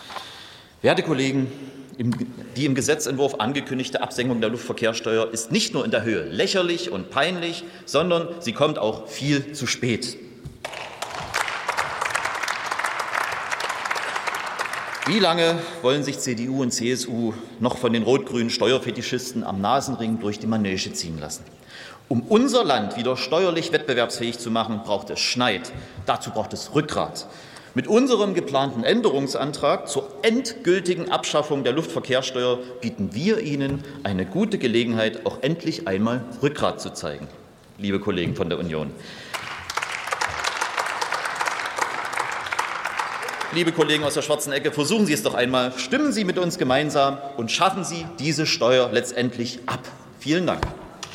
S13: Werte Kollegen, die im Gesetzentwurf angekündigte Absenkung der Luftverkehrssteuer ist nicht nur in der Höhe lächerlich und peinlich, sondern sie kommt auch viel zu spät. Wie lange wollen sich C D U und C S U noch von den rot-grünen Steuerfetischisten am Nasenring durch die Manege ziehen lassen? Um unser Land wieder steuerlich wettbewerbsfähig zu machen, braucht es Schneid. Dazu braucht es Rückgrat. Mit unserem geplanten Änderungsantrag zur endgültigen Abschaffung der Luftverkehrssteuer bieten wir Ihnen eine gute Gelegenheit, auch endlich einmal Rückgrat zu zeigen, liebe Kollegen von der Union. Liebe Kollegen aus der schwarzen Ecke, versuchen Sie es doch einmal. Stimmen Sie mit uns gemeinsam und schaffen Sie diese Steuer letztendlich ab. Vielen Dank.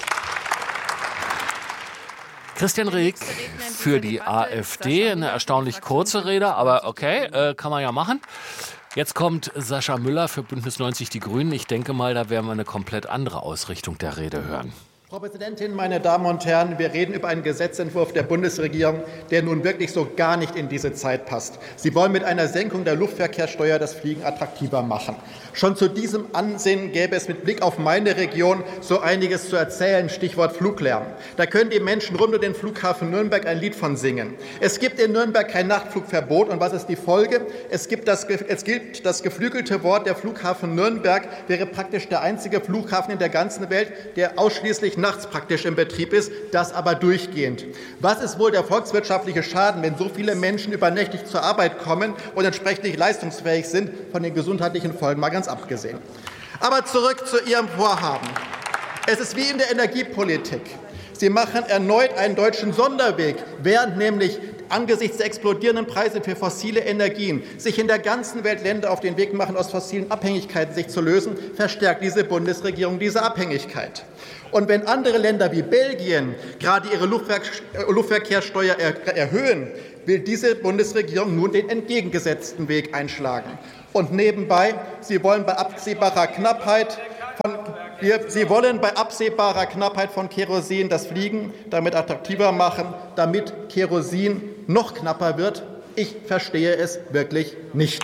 S12: Christian Rieck für die AfD. Eine erstaunlich kurze Rede, aber okay, äh, kann man ja machen. Jetzt kommt Sascha Müller für Bündnis neunzig Die Grünen. Ich denke mal, da werden wir eine komplett andere Ausrichtung der Rede hören.
S14: Frau Präsidentin, meine Damen und Herren! Wir reden über einen Gesetzentwurf der Bundesregierung, der nun wirklich so gar nicht in diese Zeit passt. Sie wollen mit einer Senkung der Luftverkehrssteuer das Fliegen attraktiver machen. Schon zu diesem Ansinnen gäbe es mit Blick auf meine Region so einiges zu erzählen, Stichwort Fluglärm. Da können die Menschen rund um den Flughafen Nürnberg ein Lied von singen. Es gibt in Nürnberg kein Nachtflugverbot. Und was ist die Folge? Es gibt das, es gilt das geflügelte Wort, der Flughafen Nürnberg wäre praktisch der einzige Flughafen in der ganzen Welt, der ausschließlich nachts praktisch im Betrieb ist, das aber durchgehend. Was ist wohl der volkswirtschaftliche Schaden, wenn so viele Menschen übernächtig zur Arbeit kommen und entsprechend nicht leistungsfähig sind, von den gesundheitlichen Folgen mal ganz abgesehen. Aber zurück zu Ihrem Vorhaben. Es ist wie in der Energiepolitik. Sie machen erneut einen deutschen Sonderweg, während nämlich angesichts der explodierenden Preise für fossile Energien sich in der ganzen Welt Länder auf den Weg machen, aus fossilen Abhängigkeiten sich zu lösen, verstärkt diese Bundesregierung diese Abhängigkeit. Und wenn andere Länder wie Belgien gerade ihre Luftverkehrssteuer erhöhen, will diese Bundesregierung nun den entgegengesetzten Weg einschlagen. Und nebenbei, Sie wollen bei absehbarer Knappheit von Wir, Sie wollen bei absehbarer Knappheit von Kerosin das Fliegen damit attraktiver machen, damit Kerosin noch knapper wird. Ich verstehe es wirklich nicht.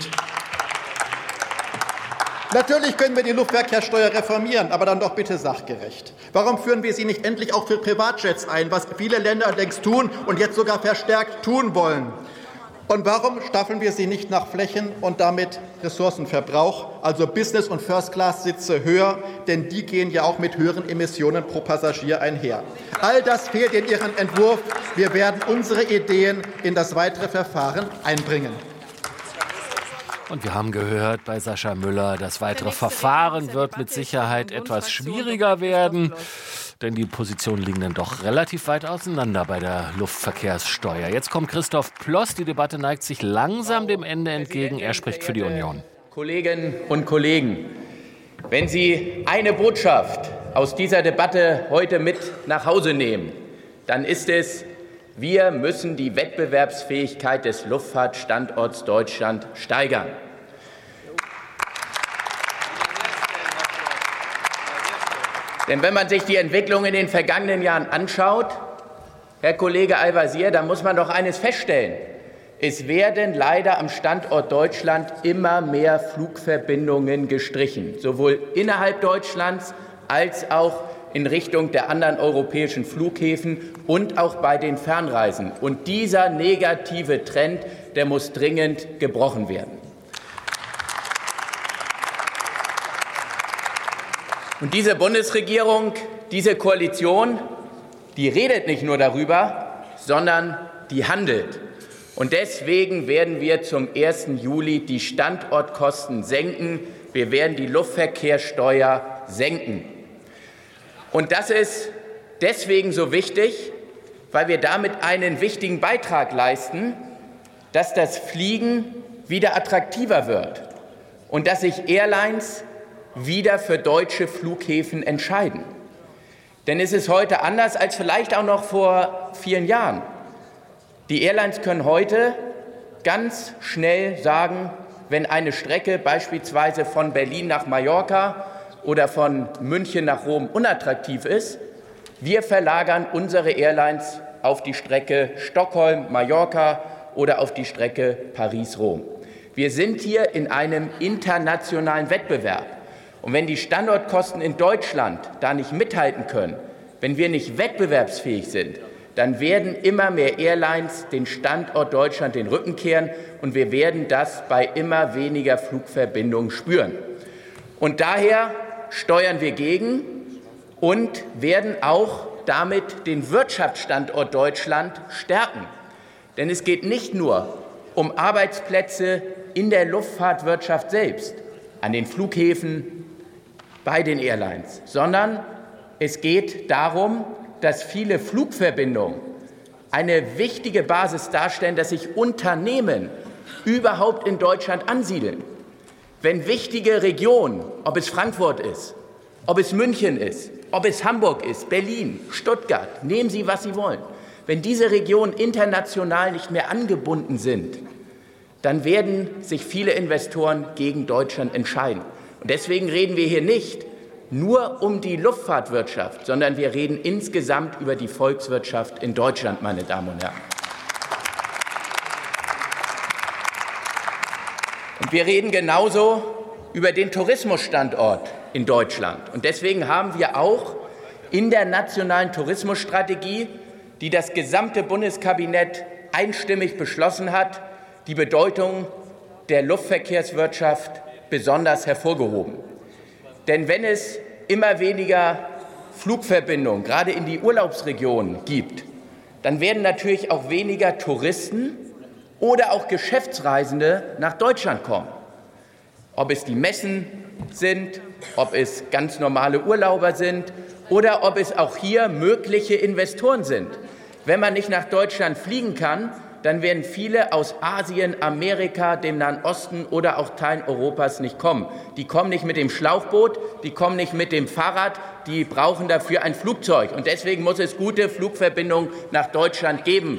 S14: Natürlich können wir die Luftverkehrssteuer reformieren, aber dann doch bitte sachgerecht. Warum führen wir sie nicht endlich auch für Privatjets ein, was viele Länder längst tun und jetzt sogar verstärkt tun wollen? Und warum staffeln wir sie nicht nach Flächen und damit Ressourcenverbrauch, also Business- und First-Class-Sitze höher, denn die gehen ja auch mit höheren Emissionen pro Passagier einher. All das fehlt in Ihrem Entwurf. Wir werden unsere Ideen in das weitere Verfahren einbringen.
S12: Und wir haben gehört bei Sascha Müller, das weitere Verfahren wird mit Sicherheit etwas schwieriger werden, denn die Positionen liegen dann doch relativ weit auseinander bei der Luftverkehrssteuer. Jetzt kommt Christoph Ploss, die Debatte neigt sich langsam dem Ende entgegen. Er spricht für die Union.
S15: Kolleginnen und Kollegen, wenn Sie eine Botschaft aus dieser Debatte heute mit nach Hause nehmen, dann ist es: Wir müssen die Wettbewerbsfähigkeit des Luftfahrtstandorts Deutschland steigern. Denn wenn man sich die Entwicklung in den vergangenen Jahren anschaut, Herr Kollege Al-Wazir, dann muss man doch eines feststellen: Es werden leider am Standort Deutschland immer mehr Flugverbindungen gestrichen, sowohl innerhalb Deutschlands als auch in Richtung der anderen europäischen Flughäfen und auch bei den Fernreisen. Und dieser negative Trend, der muss dringend gebrochen werden. Und diese Bundesregierung, diese Koalition, die redet nicht nur darüber, sondern die handelt. Und deswegen werden wir zum ersten Juli die Standortkosten senken. Wir werden die Luftverkehrssteuer senken. Und das ist deswegen so wichtig, weil wir damit einen wichtigen Beitrag leisten, dass das Fliegen wieder attraktiver wird und dass sich Airlines wieder für deutsche Flughäfen entscheiden. Denn es ist heute anders als vielleicht auch noch vor vielen Jahren. Die Airlines können heute ganz schnell sagen, wenn eine Strecke beispielsweise von Berlin nach Mallorca oder von München nach Rom unattraktiv ist, wir verlagern unsere Airlines auf die Strecke Stockholm-Mallorca oder auf die Strecke Paris-Rom. Wir sind hier in einem internationalen Wettbewerb. Und wenn die Standortkosten in Deutschland da nicht mithalten können, wenn wir nicht wettbewerbsfähig sind, dann werden immer mehr Airlines den Standort Deutschland den Rücken kehren und wir werden das bei immer weniger Flugverbindungen spüren. Und daher steuern wir gegen und werden auch damit den Wirtschaftsstandort Deutschland stärken. Denn es geht nicht nur um Arbeitsplätze in der Luftfahrtwirtschaft selbst, an den Flughäfen, bei den Airlines, sondern es geht darum, dass viele Flugverbindungen eine wichtige Basis darstellen, dass sich Unternehmen überhaupt in Deutschland ansiedeln. Wenn wichtige Regionen, ob es Frankfurt ist, ob es München ist, ob es Hamburg ist, Berlin, Stuttgart, nehmen Sie, was Sie wollen, wenn diese Regionen international nicht mehr angebunden sind, dann werden sich viele Investoren gegen Deutschland entscheiden. Und deswegen reden wir hier nicht nur um die Luftfahrtwirtschaft, sondern wir reden insgesamt über die Volkswirtschaft in Deutschland, meine Damen und Herren. Und wir reden genauso über den Tourismusstandort in Deutschland. Und deswegen haben wir auch in der nationalen Tourismusstrategie, die das gesamte Bundeskabinett einstimmig beschlossen hat, die Bedeutung der Luftverkehrswirtschaft besonders hervorgehoben. Denn wenn es immer weniger Flugverbindungen, gerade in die Urlaubsregionen, gibt, dann werden natürlich auch weniger Touristen oder auch Geschäftsreisende nach Deutschland kommen. Ob es die Messen sind, ob es ganz normale Urlauber sind oder ob es auch hier mögliche Investoren sind. Wenn man nicht nach Deutschland fliegen kann, dann werden viele aus Asien, Amerika, dem Nahen Osten oder auch Teilen Europas nicht kommen. Die kommen nicht mit dem Schlauchboot, die kommen nicht mit dem Fahrrad, die brauchen dafür ein Flugzeug. Und deswegen muss es gute Flugverbindungen nach Deutschland geben.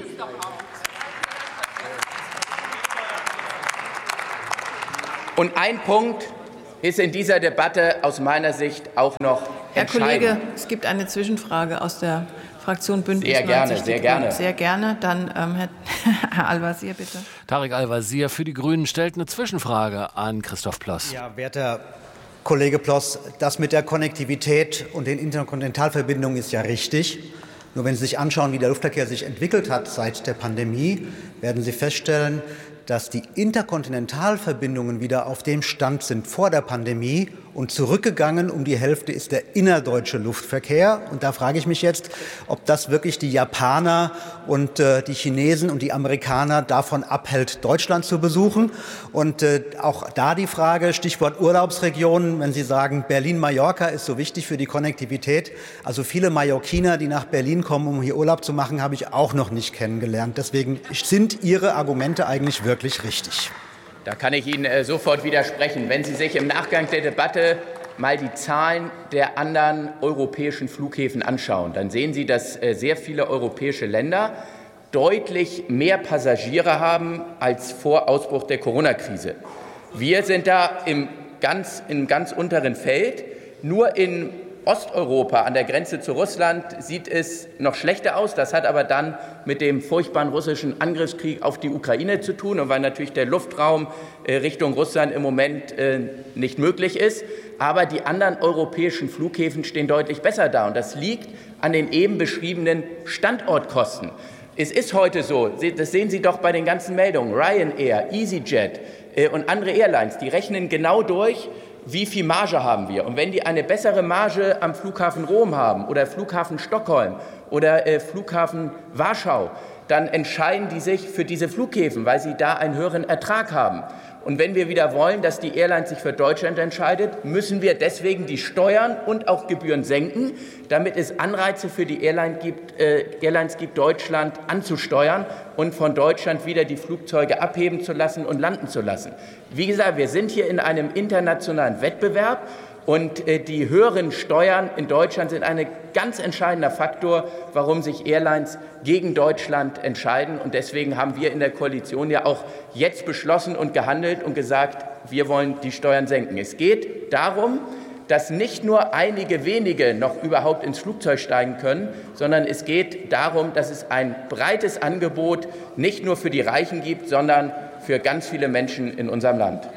S15: Und ein Punkt ist in dieser Debatte aus meiner Sicht auch noch
S2: Herr
S15: entscheidend.
S2: Kollege, es gibt eine Zwischenfrage aus der Fraktion Bündnis
S15: Sehr gerne,
S2: neunzig.
S15: sehr gerne.
S2: Sehr gerne. Dann ähm, Herr, Herr Al-Wazir, bitte.
S12: Tarek Al-Wazir für die Grünen stellt eine Zwischenfrage an Christoph Ploss.
S8: Ja, werter Kollege Ploss, das mit der Konnektivität und den Interkontinentalverbindungen ist ja richtig. Nur wenn Sie sich anschauen, wie der Luftverkehr sich entwickelt hat seit der Pandemie, werden Sie feststellen, dass die Interkontinentalverbindungen wieder auf dem Stand sind vor der Pandemie und zurückgegangen um die Hälfte ist der innerdeutsche Luftverkehr. Und da frage ich mich jetzt, ob das wirklich die Japaner und äh, die Chinesen und die Amerikaner davon abhält, Deutschland zu besuchen. Und äh, auch da die Frage, Stichwort Urlaubsregionen, wenn Sie sagen, Berlin-Mallorca ist so wichtig für die Konnektivität. Also viele Mallorquiner, die nach Berlin kommen, um hier Urlaub zu machen, habe ich auch noch nicht kennengelernt. Deswegen sind Ihre Argumente eigentlich wirklich richtig.
S15: Da kann ich Ihnen äh, sofort widersprechen. Wenn Sie sich im Nachgang der Debatte mal die Zahlen der anderen europäischen Flughäfen anschauen, dann sehen Sie, dass äh, sehr viele europäische Länder deutlich mehr Passagiere haben als vor Ausbruch der Corona-Krise. Wir sind da im ganz, im ganz unteren Feld. Nur in Osteuropa an der Grenze zu Russland sieht es noch schlechter aus. Das hat aber dann mit dem furchtbaren russischen Angriffskrieg auf die Ukraine zu tun und weil natürlich der Luftraum Richtung Russland im Moment nicht möglich ist. Aber die anderen europäischen Flughäfen stehen deutlich besser da. Und das liegt an den eben beschriebenen Standortkosten. Es ist heute so, das sehen Sie doch bei den ganzen Meldungen, Ryanair, EasyJet und andere Airlines, die rechnen genau durch, wie viel Marge haben wir. Und wenn die eine bessere Marge am Flughafen Rom haben oder Flughafen Stockholm oder äh, Flughafen Warschau, dann entscheiden die sich für diese Flughäfen, weil sie da einen höheren Ertrag haben. Und wenn wir wieder wollen, dass die Airline sich für Deutschland entscheidet, müssen wir deswegen die Steuern und auch Gebühren senken, damit es Anreize für die Airline gibt, äh, Airlines gibt, Deutschland anzusteuern und von Deutschland wieder die Flugzeuge abheben zu lassen und landen zu lassen. Wie gesagt, wir sind hier in einem internationalen Wettbewerb. Und die höheren Steuern in Deutschland sind ein ganz entscheidender Faktor, warum sich Airlines gegen Deutschland entscheiden. Und deswegen haben wir in der Koalition ja auch jetzt beschlossen und gehandelt und gesagt, wir wollen die Steuern senken. Es geht darum, dass nicht nur einige wenige noch überhaupt ins Flugzeug steigen können, sondern es geht darum, dass es ein breites Angebot nicht nur für die Reichen gibt, sondern für ganz viele Menschen in unserem Land.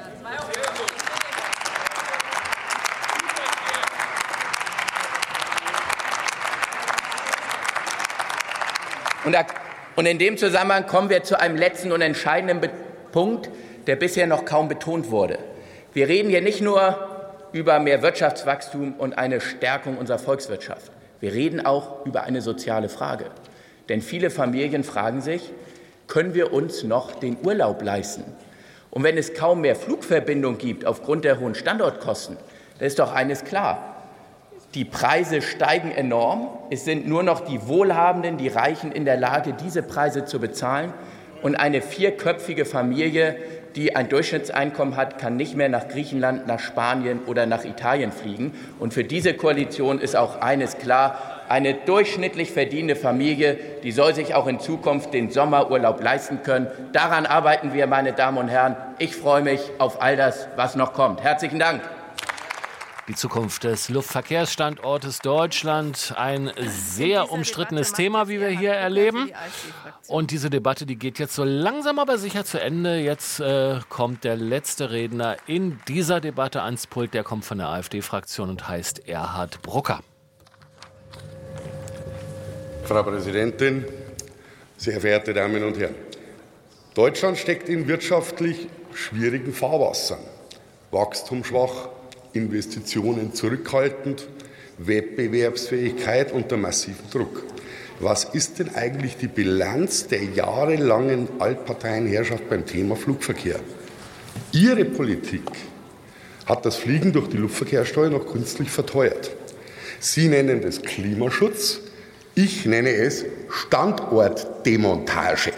S15: Und in dem Zusammenhang kommen wir zu einem letzten und entscheidenden Punkt, der bisher noch kaum betont wurde. Wir reden hier nicht nur über mehr Wirtschaftswachstum und eine Stärkung unserer Volkswirtschaft. Wir reden auch über eine soziale Frage. Denn viele Familien fragen sich, können wir uns noch den Urlaub leisten? Und wenn es kaum mehr Flugverbindungen gibt aufgrund der hohen Standortkosten, dann ist doch eines klar. Die Preise steigen enorm. Es sind nur noch die Wohlhabenden, die Reichen in der Lage, diese Preise zu bezahlen. Und eine vierköpfige Familie, die ein Durchschnittseinkommen hat, kann nicht mehr nach Griechenland, nach Spanien oder nach Italien fliegen. Und für diese Koalition ist auch eines klar. Eine durchschnittlich verdienende Familie, die soll sich auch in Zukunft den Sommerurlaub leisten können. Daran arbeiten wir, meine Damen und Herren. Ich freue mich auf all das, was noch kommt. Herzlichen Dank.
S12: Die Zukunft des Luftverkehrsstandortes Deutschland, ein sehr umstrittenes Thema, wie wir hier erleben. Und diese Debatte, die geht jetzt so langsam aber sicher zu Ende. Jetzt äh, kommt der letzte Redner in dieser Debatte ans Pult. Der kommt von der AfD-Fraktion und heißt Erhard Brucker.
S16: Frau Präsidentin, sehr verehrte Damen und Herren! Deutschland steckt in wirtschaftlich schwierigen Fahrwassern. Wachstum schwach, Investitionen zurückhaltend, Wettbewerbsfähigkeit unter massivem Druck. Was ist denn eigentlich die Bilanz der jahrelangen Altparteienherrschaft beim Thema Flugverkehr? Ihre Politik hat das Fliegen durch die Luftverkehrssteuer noch künstlich verteuert. Sie nennen das Klimaschutz, ich nenne es Standortdemontage.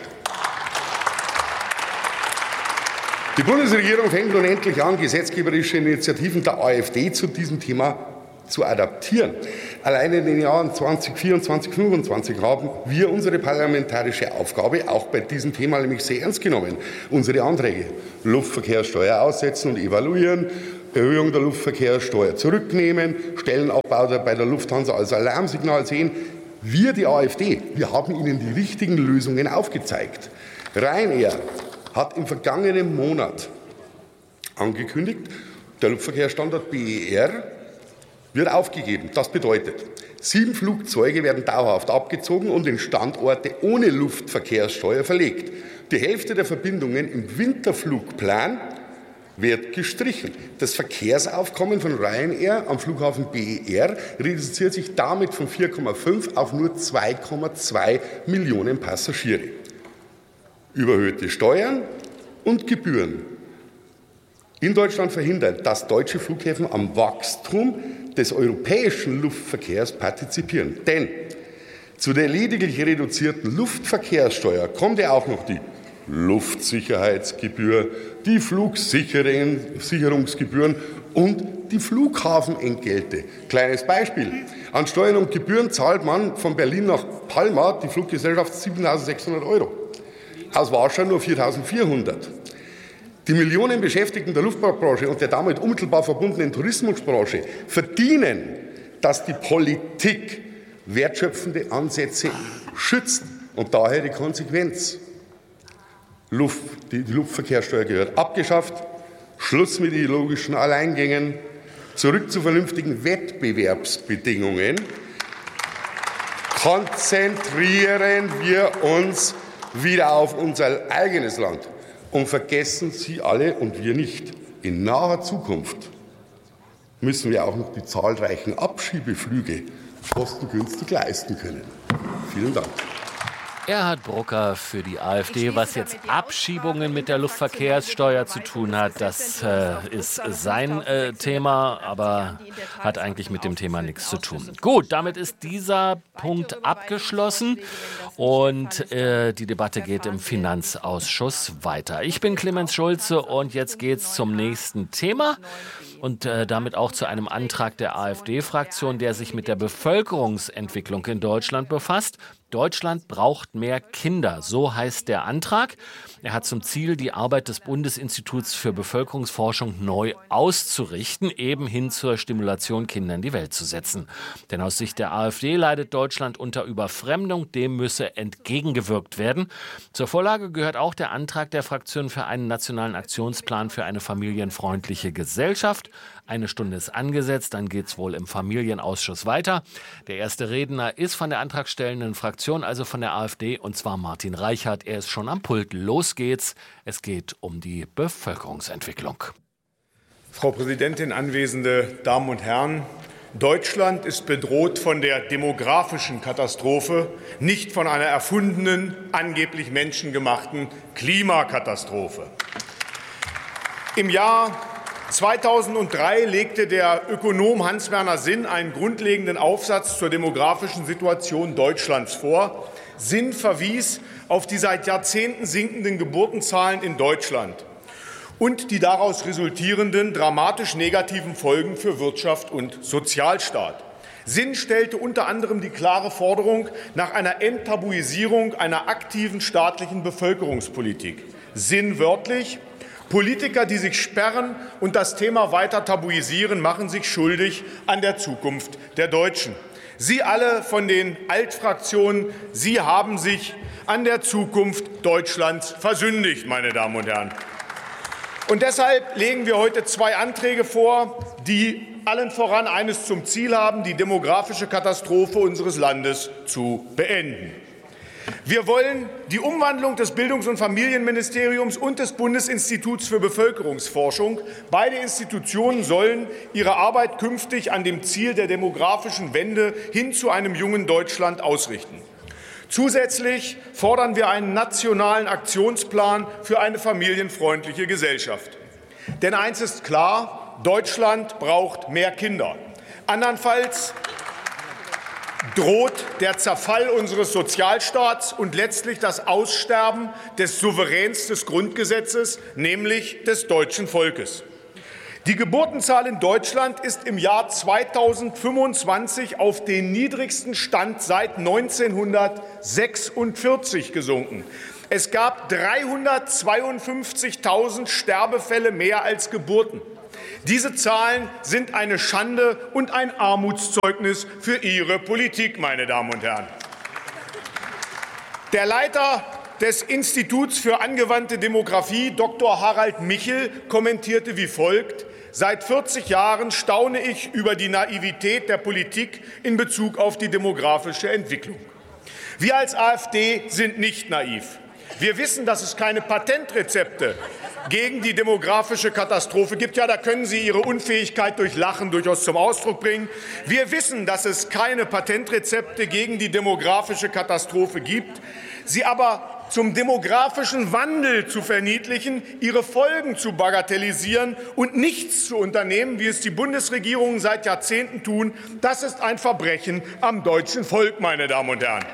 S16: Die Bundesregierung fängt nun endlich an, gesetzgeberische Initiativen der AfD zu diesem Thema zu adaptieren. Allein in den Jahren zweitausendvierundzwanzig, zweitausendfünfundzwanzig haben wir unsere parlamentarische Aufgabe auch bei diesem Thema nämlich sehr ernst genommen. Unsere Anträge: Luftverkehrssteuer aussetzen und evaluieren, Erhöhung der Luftverkehrssteuer zurücknehmen, Stellenabbau bei der Lufthansa als Alarmsignal sehen. Wir, die AfD, wir haben Ihnen die richtigen Lösungen aufgezeigt. Ryanair hat im vergangenen Monat angekündigt, der Luftverkehrsstandort B E R wird aufgegeben. Das bedeutet, sieben Flugzeuge werden dauerhaft abgezogen und in Standorte ohne Luftverkehrssteuer verlegt. Die Hälfte der Verbindungen im Winterflugplan wird gestrichen. Das Verkehrsaufkommen von Ryanair am Flughafen B E R reduziert sich damit von vier Komma fünf auf nur zwei Komma zwei Millionen Passagiere. Überhöhte Steuern und Gebühren in Deutschland verhindern, dass deutsche Flughäfen am Wachstum des europäischen Luftverkehrs partizipieren. Denn zu der lediglich reduzierten Luftverkehrssteuer kommt ja auch noch die Luftsicherheitsgebühr, die Flugsicherungsgebühren und die Flughafenentgelte. Kleines Beispiel. An Steuern und Gebühren zahlt man von Berlin nach Palma, die Fluggesellschaft, siebentausendsechshundert Euro. Aus Warschau nur viertausendvierhundert. Die Millionen Beschäftigten der Luftfahrtbranche und der damit unmittelbar verbundenen Tourismusbranche verdienen, dass die Politik wertschöpfende Ansätze schützt. Und daher die Konsequenz. Luft, die, die Luftverkehrssteuer gehört abgeschafft, Schluss mit ideologischen Alleingängen, zurück zu vernünftigen Wettbewerbsbedingungen. Konzentrieren wir uns wieder auf unser eigenes Land. Und vergessen Sie alle und wir nicht, in naher Zukunft müssen wir auch noch die zahlreichen Abschiebeflüge kostengünstig leisten können. Vielen Dank.
S12: Erhard Brucker für die AfD. Was jetzt Abschiebungen mit der Luftverkehrssteuer zu tun hat, das äh, ist sein äh, Thema, aber hat eigentlich mit dem Thema nichts zu tun. Gut, damit ist dieser Punkt abgeschlossen und äh, die Debatte geht im Finanzausschuss weiter. Ich bin Clemens Schulze und jetzt geht's zum nächsten Thema. Und äh, damit auch zu einem Antrag der AfD-Fraktion, der sich mit der Bevölkerungsentwicklung in Deutschland befasst. Deutschland braucht mehr Kinder, so heißt der Antrag. Er hat zum Ziel, die Arbeit des Bundesinstituts für Bevölkerungsforschung neu auszurichten, eben hin zur Stimulation, Kinder in die Welt zu setzen. Denn aus Sicht der AfD leidet Deutschland unter Überfremdung, dem müsse entgegengewirkt werden. Zur Vorlage gehört auch der Antrag der Fraktion für einen nationalen Aktionsplan für eine familienfreundliche Gesellschaft. Eine Stunde ist angesetzt, dann geht es wohl im Familienausschuss weiter. Der erste Redner ist von der antragstellenden Fraktion, also von der AfD, und zwar Martin Reichert. Er ist schon am Pult. Los geht's. Es geht um die Bevölkerungsentwicklung.
S17: Frau Präsidentin, anwesende Damen und Herren! Deutschland ist bedroht von der demografischen Katastrophe, nicht von einer erfundenen, angeblich menschengemachten Klimakatastrophe. Im Jahr zweitausenddrei legte der Ökonom Hans-Werner Sinn einen grundlegenden Aufsatz zur demografischen Situation Deutschlands vor. Sinn verwies auf die seit Jahrzehnten sinkenden Geburtenzahlen in Deutschland und die daraus resultierenden dramatisch negativen Folgen für Wirtschaft und Sozialstaat. Sinn stellte unter anderem die klare Forderung nach einer Enttabuisierung einer aktiven staatlichen Bevölkerungspolitik. Sinn wörtlich: Politiker, die sich sperren und das Thema weiter tabuisieren, machen sich schuldig an der Zukunft der Deutschen. Sie alle von den Altfraktionen, Sie haben sich an der Zukunft Deutschlands versündigt, meine Damen und Herren. Und deshalb legen wir heute zwei Anträge vor, die allen voran eines zum Ziel haben: die demografische Katastrophe unseres Landes zu beenden. Wir wollen die Umwandlung des Bildungs- und Familienministeriums und des Bundesinstituts für Bevölkerungsforschung. Beide Institutionen sollen ihre Arbeit künftig an dem Ziel der demografischen Wende hin zu einem jungen Deutschland ausrichten. Zusätzlich fordern wir einen nationalen Aktionsplan für eine familienfreundliche Gesellschaft. Denn eins ist klar: Deutschland braucht mehr Kinder. Andernfalls droht der Zerfall unseres Sozialstaats und letztlich das Aussterben des Souveräns des Grundgesetzes, nämlich des deutschen Volkes. Die Geburtenzahl in Deutschland ist im Jahr zweitausendfünfundzwanzig auf den niedrigsten Stand seit neunzehnhundertsechsundvierzig gesunken. Es gab dreihundertzweiundfünfzigtausend Sterbefälle mehr als Geburten. Diese Zahlen sind eine Schande und ein Armutszeugnis für Ihre Politik, meine Damen und Herren. Der Leiter des Instituts für angewandte Demografie, Doktor Harald Michel, kommentierte wie folgt: Seit vierzig Jahren staune ich über die Naivität der Politik in Bezug auf die demografische Entwicklung. Wir als AfD sind nicht naiv. Wir wissen, dass es keine Patentrezepte gegen die demografische Katastrophe gibt. Ja, da können Sie Ihre Unfähigkeit durch Lachen durchaus zum Ausdruck bringen. Wir wissen, dass es keine Patentrezepte gegen die demografische Katastrophe gibt. Sie aber zum demografischen Wandel zu verniedlichen, ihre Folgen zu bagatellisieren und nichts zu unternehmen, wie es die Bundesregierungen seit Jahrzehnten tun, das ist ein Verbrechen am deutschen Volk, meine Damen und Herren.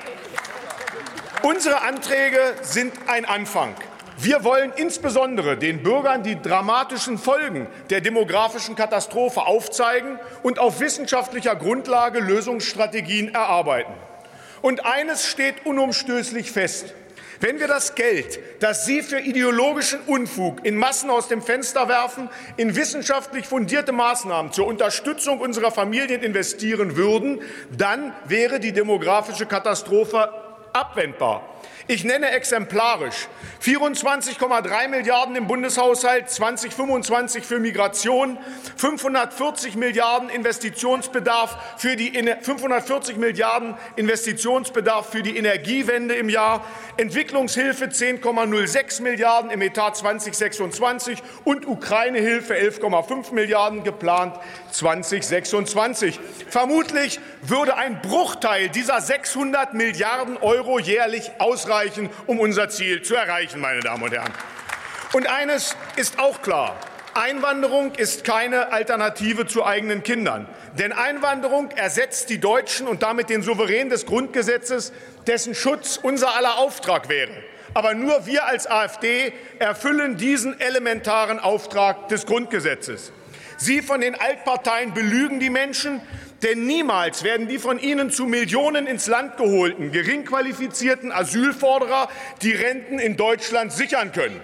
S17: Unsere Anträge sind ein Anfang. Wir wollen insbesondere den Bürgern die dramatischen Folgen der demografischen Katastrophe aufzeigen und auf wissenschaftlicher Grundlage Lösungsstrategien erarbeiten. Und eines steht unumstößlich fest: Wenn wir das Geld, das Sie für ideologischen Unfug in Massen aus dem Fenster werfen, in wissenschaftlich fundierte Maßnahmen zur Unterstützung unserer Familien investieren würden, dann wäre die demografische Katastrophe abwendbar. Ich nenne exemplarisch vierundzwanzig Komma drei Milliarden im Bundeshaushalt zweitausendfünfundzwanzig für Migration, fünfhundertvierzig Milliarden Investitionsbedarf für die fünfhundertvierzig Milliarden Investitionsbedarf für die Energiewende im Jahr, Entwicklungshilfe zehn Komma null sechs Milliarden im Etat zweitausendsechsundzwanzig und Ukraine-Hilfe elf Komma fünf Milliarden geplant zweitausendsechsundzwanzig. Vermutlich würde ein Bruchteil dieser sechshundert Milliarden Euro jährlich ausreichen, um unser Ziel zu erreichen, meine Damen und Herren. Und eines ist auch klar: Einwanderung ist keine Alternative zu eigenen Kindern. Denn Einwanderung ersetzt die Deutschen und damit den Souverän des Grundgesetzes, dessen Schutz unser aller Auftrag wäre. Aber nur wir als AfD erfüllen diesen elementaren Auftrag des Grundgesetzes. Sie von den Altparteien belügen die Menschen, denn niemals werden die von Ihnen zu Millionen ins Land geholten, gering qualifizierten Asylforderer die Renten in Deutschland sichern können.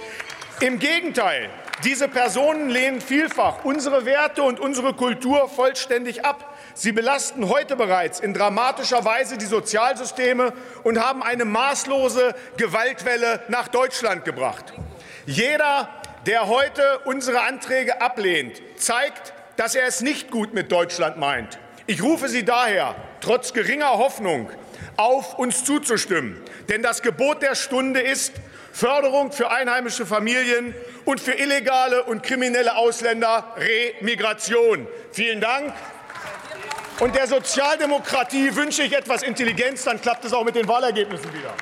S17: Im Gegenteil, diese Personen lehnen vielfach unsere Werte und unsere Kultur vollständig ab. Sie belasten heute bereits in dramatischer Weise die Sozialsysteme und haben eine maßlose Gewaltwelle nach Deutschland gebracht. Jeder, der heute unsere Anträge ablehnt, zeigt, dass er es nicht gut mit Deutschland meint. Ich rufe Sie daher, trotz geringer Hoffnung, auf, uns zuzustimmen. Denn das Gebot der Stunde ist Förderung für einheimische Familien und für illegale und kriminelle Ausländer Remigration. Vielen Dank. Und der Sozialdemokratie wünsche ich etwas Intelligenz, dann klappt es auch mit den Wahlergebnissen wieder.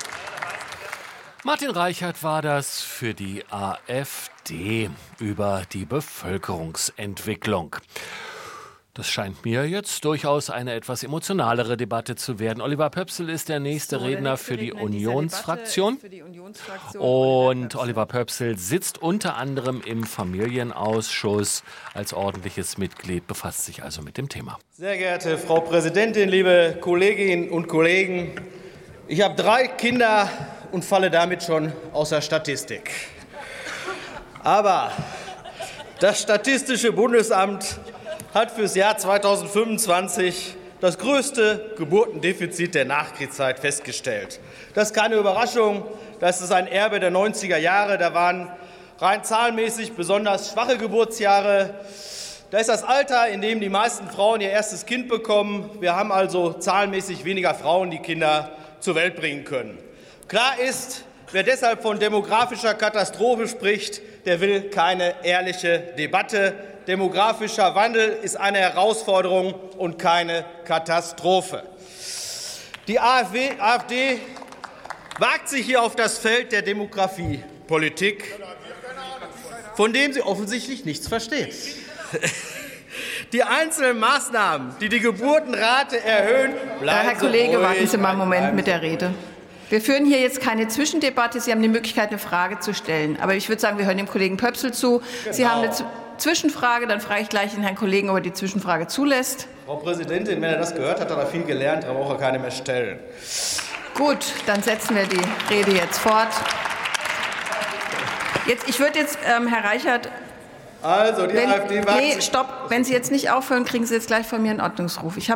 S12: Martin Reichert war das für die AfD über die Bevölkerungsentwicklung. Das scheint mir jetzt durchaus eine etwas emotionalere Debatte zu werden. Oliver Pöpsel ist der nächste so, Redner der nächste für, die Unionsfraktion. für die Unionsfraktion. Und Oliver Pöpsel sitzt unter anderem im Familienausschuss als ordentliches Mitglied, befasst sich also mit dem Thema.
S18: Sehr geehrte Frau Präsidentin, liebe Kolleginnen und Kollegen! Ich habe drei Kinder und falle damit schon aus der Statistik. Aber das Statistische Bundesamt hat für das Jahr zweitausendfünfundzwanzig das größte Geburtendefizit der Nachkriegszeit festgestellt. Das ist keine Überraschung, das ist ein Erbe der neunziger Jahre. Da waren rein zahlenmäßig besonders schwache Geburtsjahre. Da ist das Alter, in dem die meisten Frauen ihr erstes Kind bekommen. Wir haben also zahlenmäßig weniger Frauen, die Kinder zur Welt bringen können. Klar ist, wer deshalb von demografischer Katastrophe spricht, der will keine ehrliche Debatte. Demografischer Wandel ist eine Herausforderung und keine Katastrophe. Die AfD wagt sich hier auf das Feld der Demografiepolitik, von dem sie offensichtlich nichts versteht. Die einzelnen Maßnahmen, die die Geburtenrate erhöhen, bleiben
S2: Herr Kollege,
S18: ruhig,
S2: warten Sie mal einen Moment
S18: bleiben
S2: mit der Rede. Wir führen hier jetzt keine Zwischendebatte. Sie haben die Möglichkeit, eine Frage zu stellen. Aber ich würde sagen, wir hören dem Kollegen Pöpsel zu.
S18: Genau.
S2: Sie haben eine Zwischenfrage. Dann frage ich gleich den Herrn Kollegen, ob er die Zwischenfrage zulässt.
S18: Frau Präsidentin, wenn er das gehört hat, hat er viel gelernt. Da braucht er keine mehr stellen.
S2: Gut, dann setzen wir die Rede jetzt fort. Jetzt, ich würde jetzt, ähm, Herr Reichert,
S18: also die
S2: wenn,
S18: AfD wagt
S2: nee, stopp. Wenn Sie jetzt nicht aufhören, kriegen Sie jetzt gleich von mir einen Ordnungsruf. Ich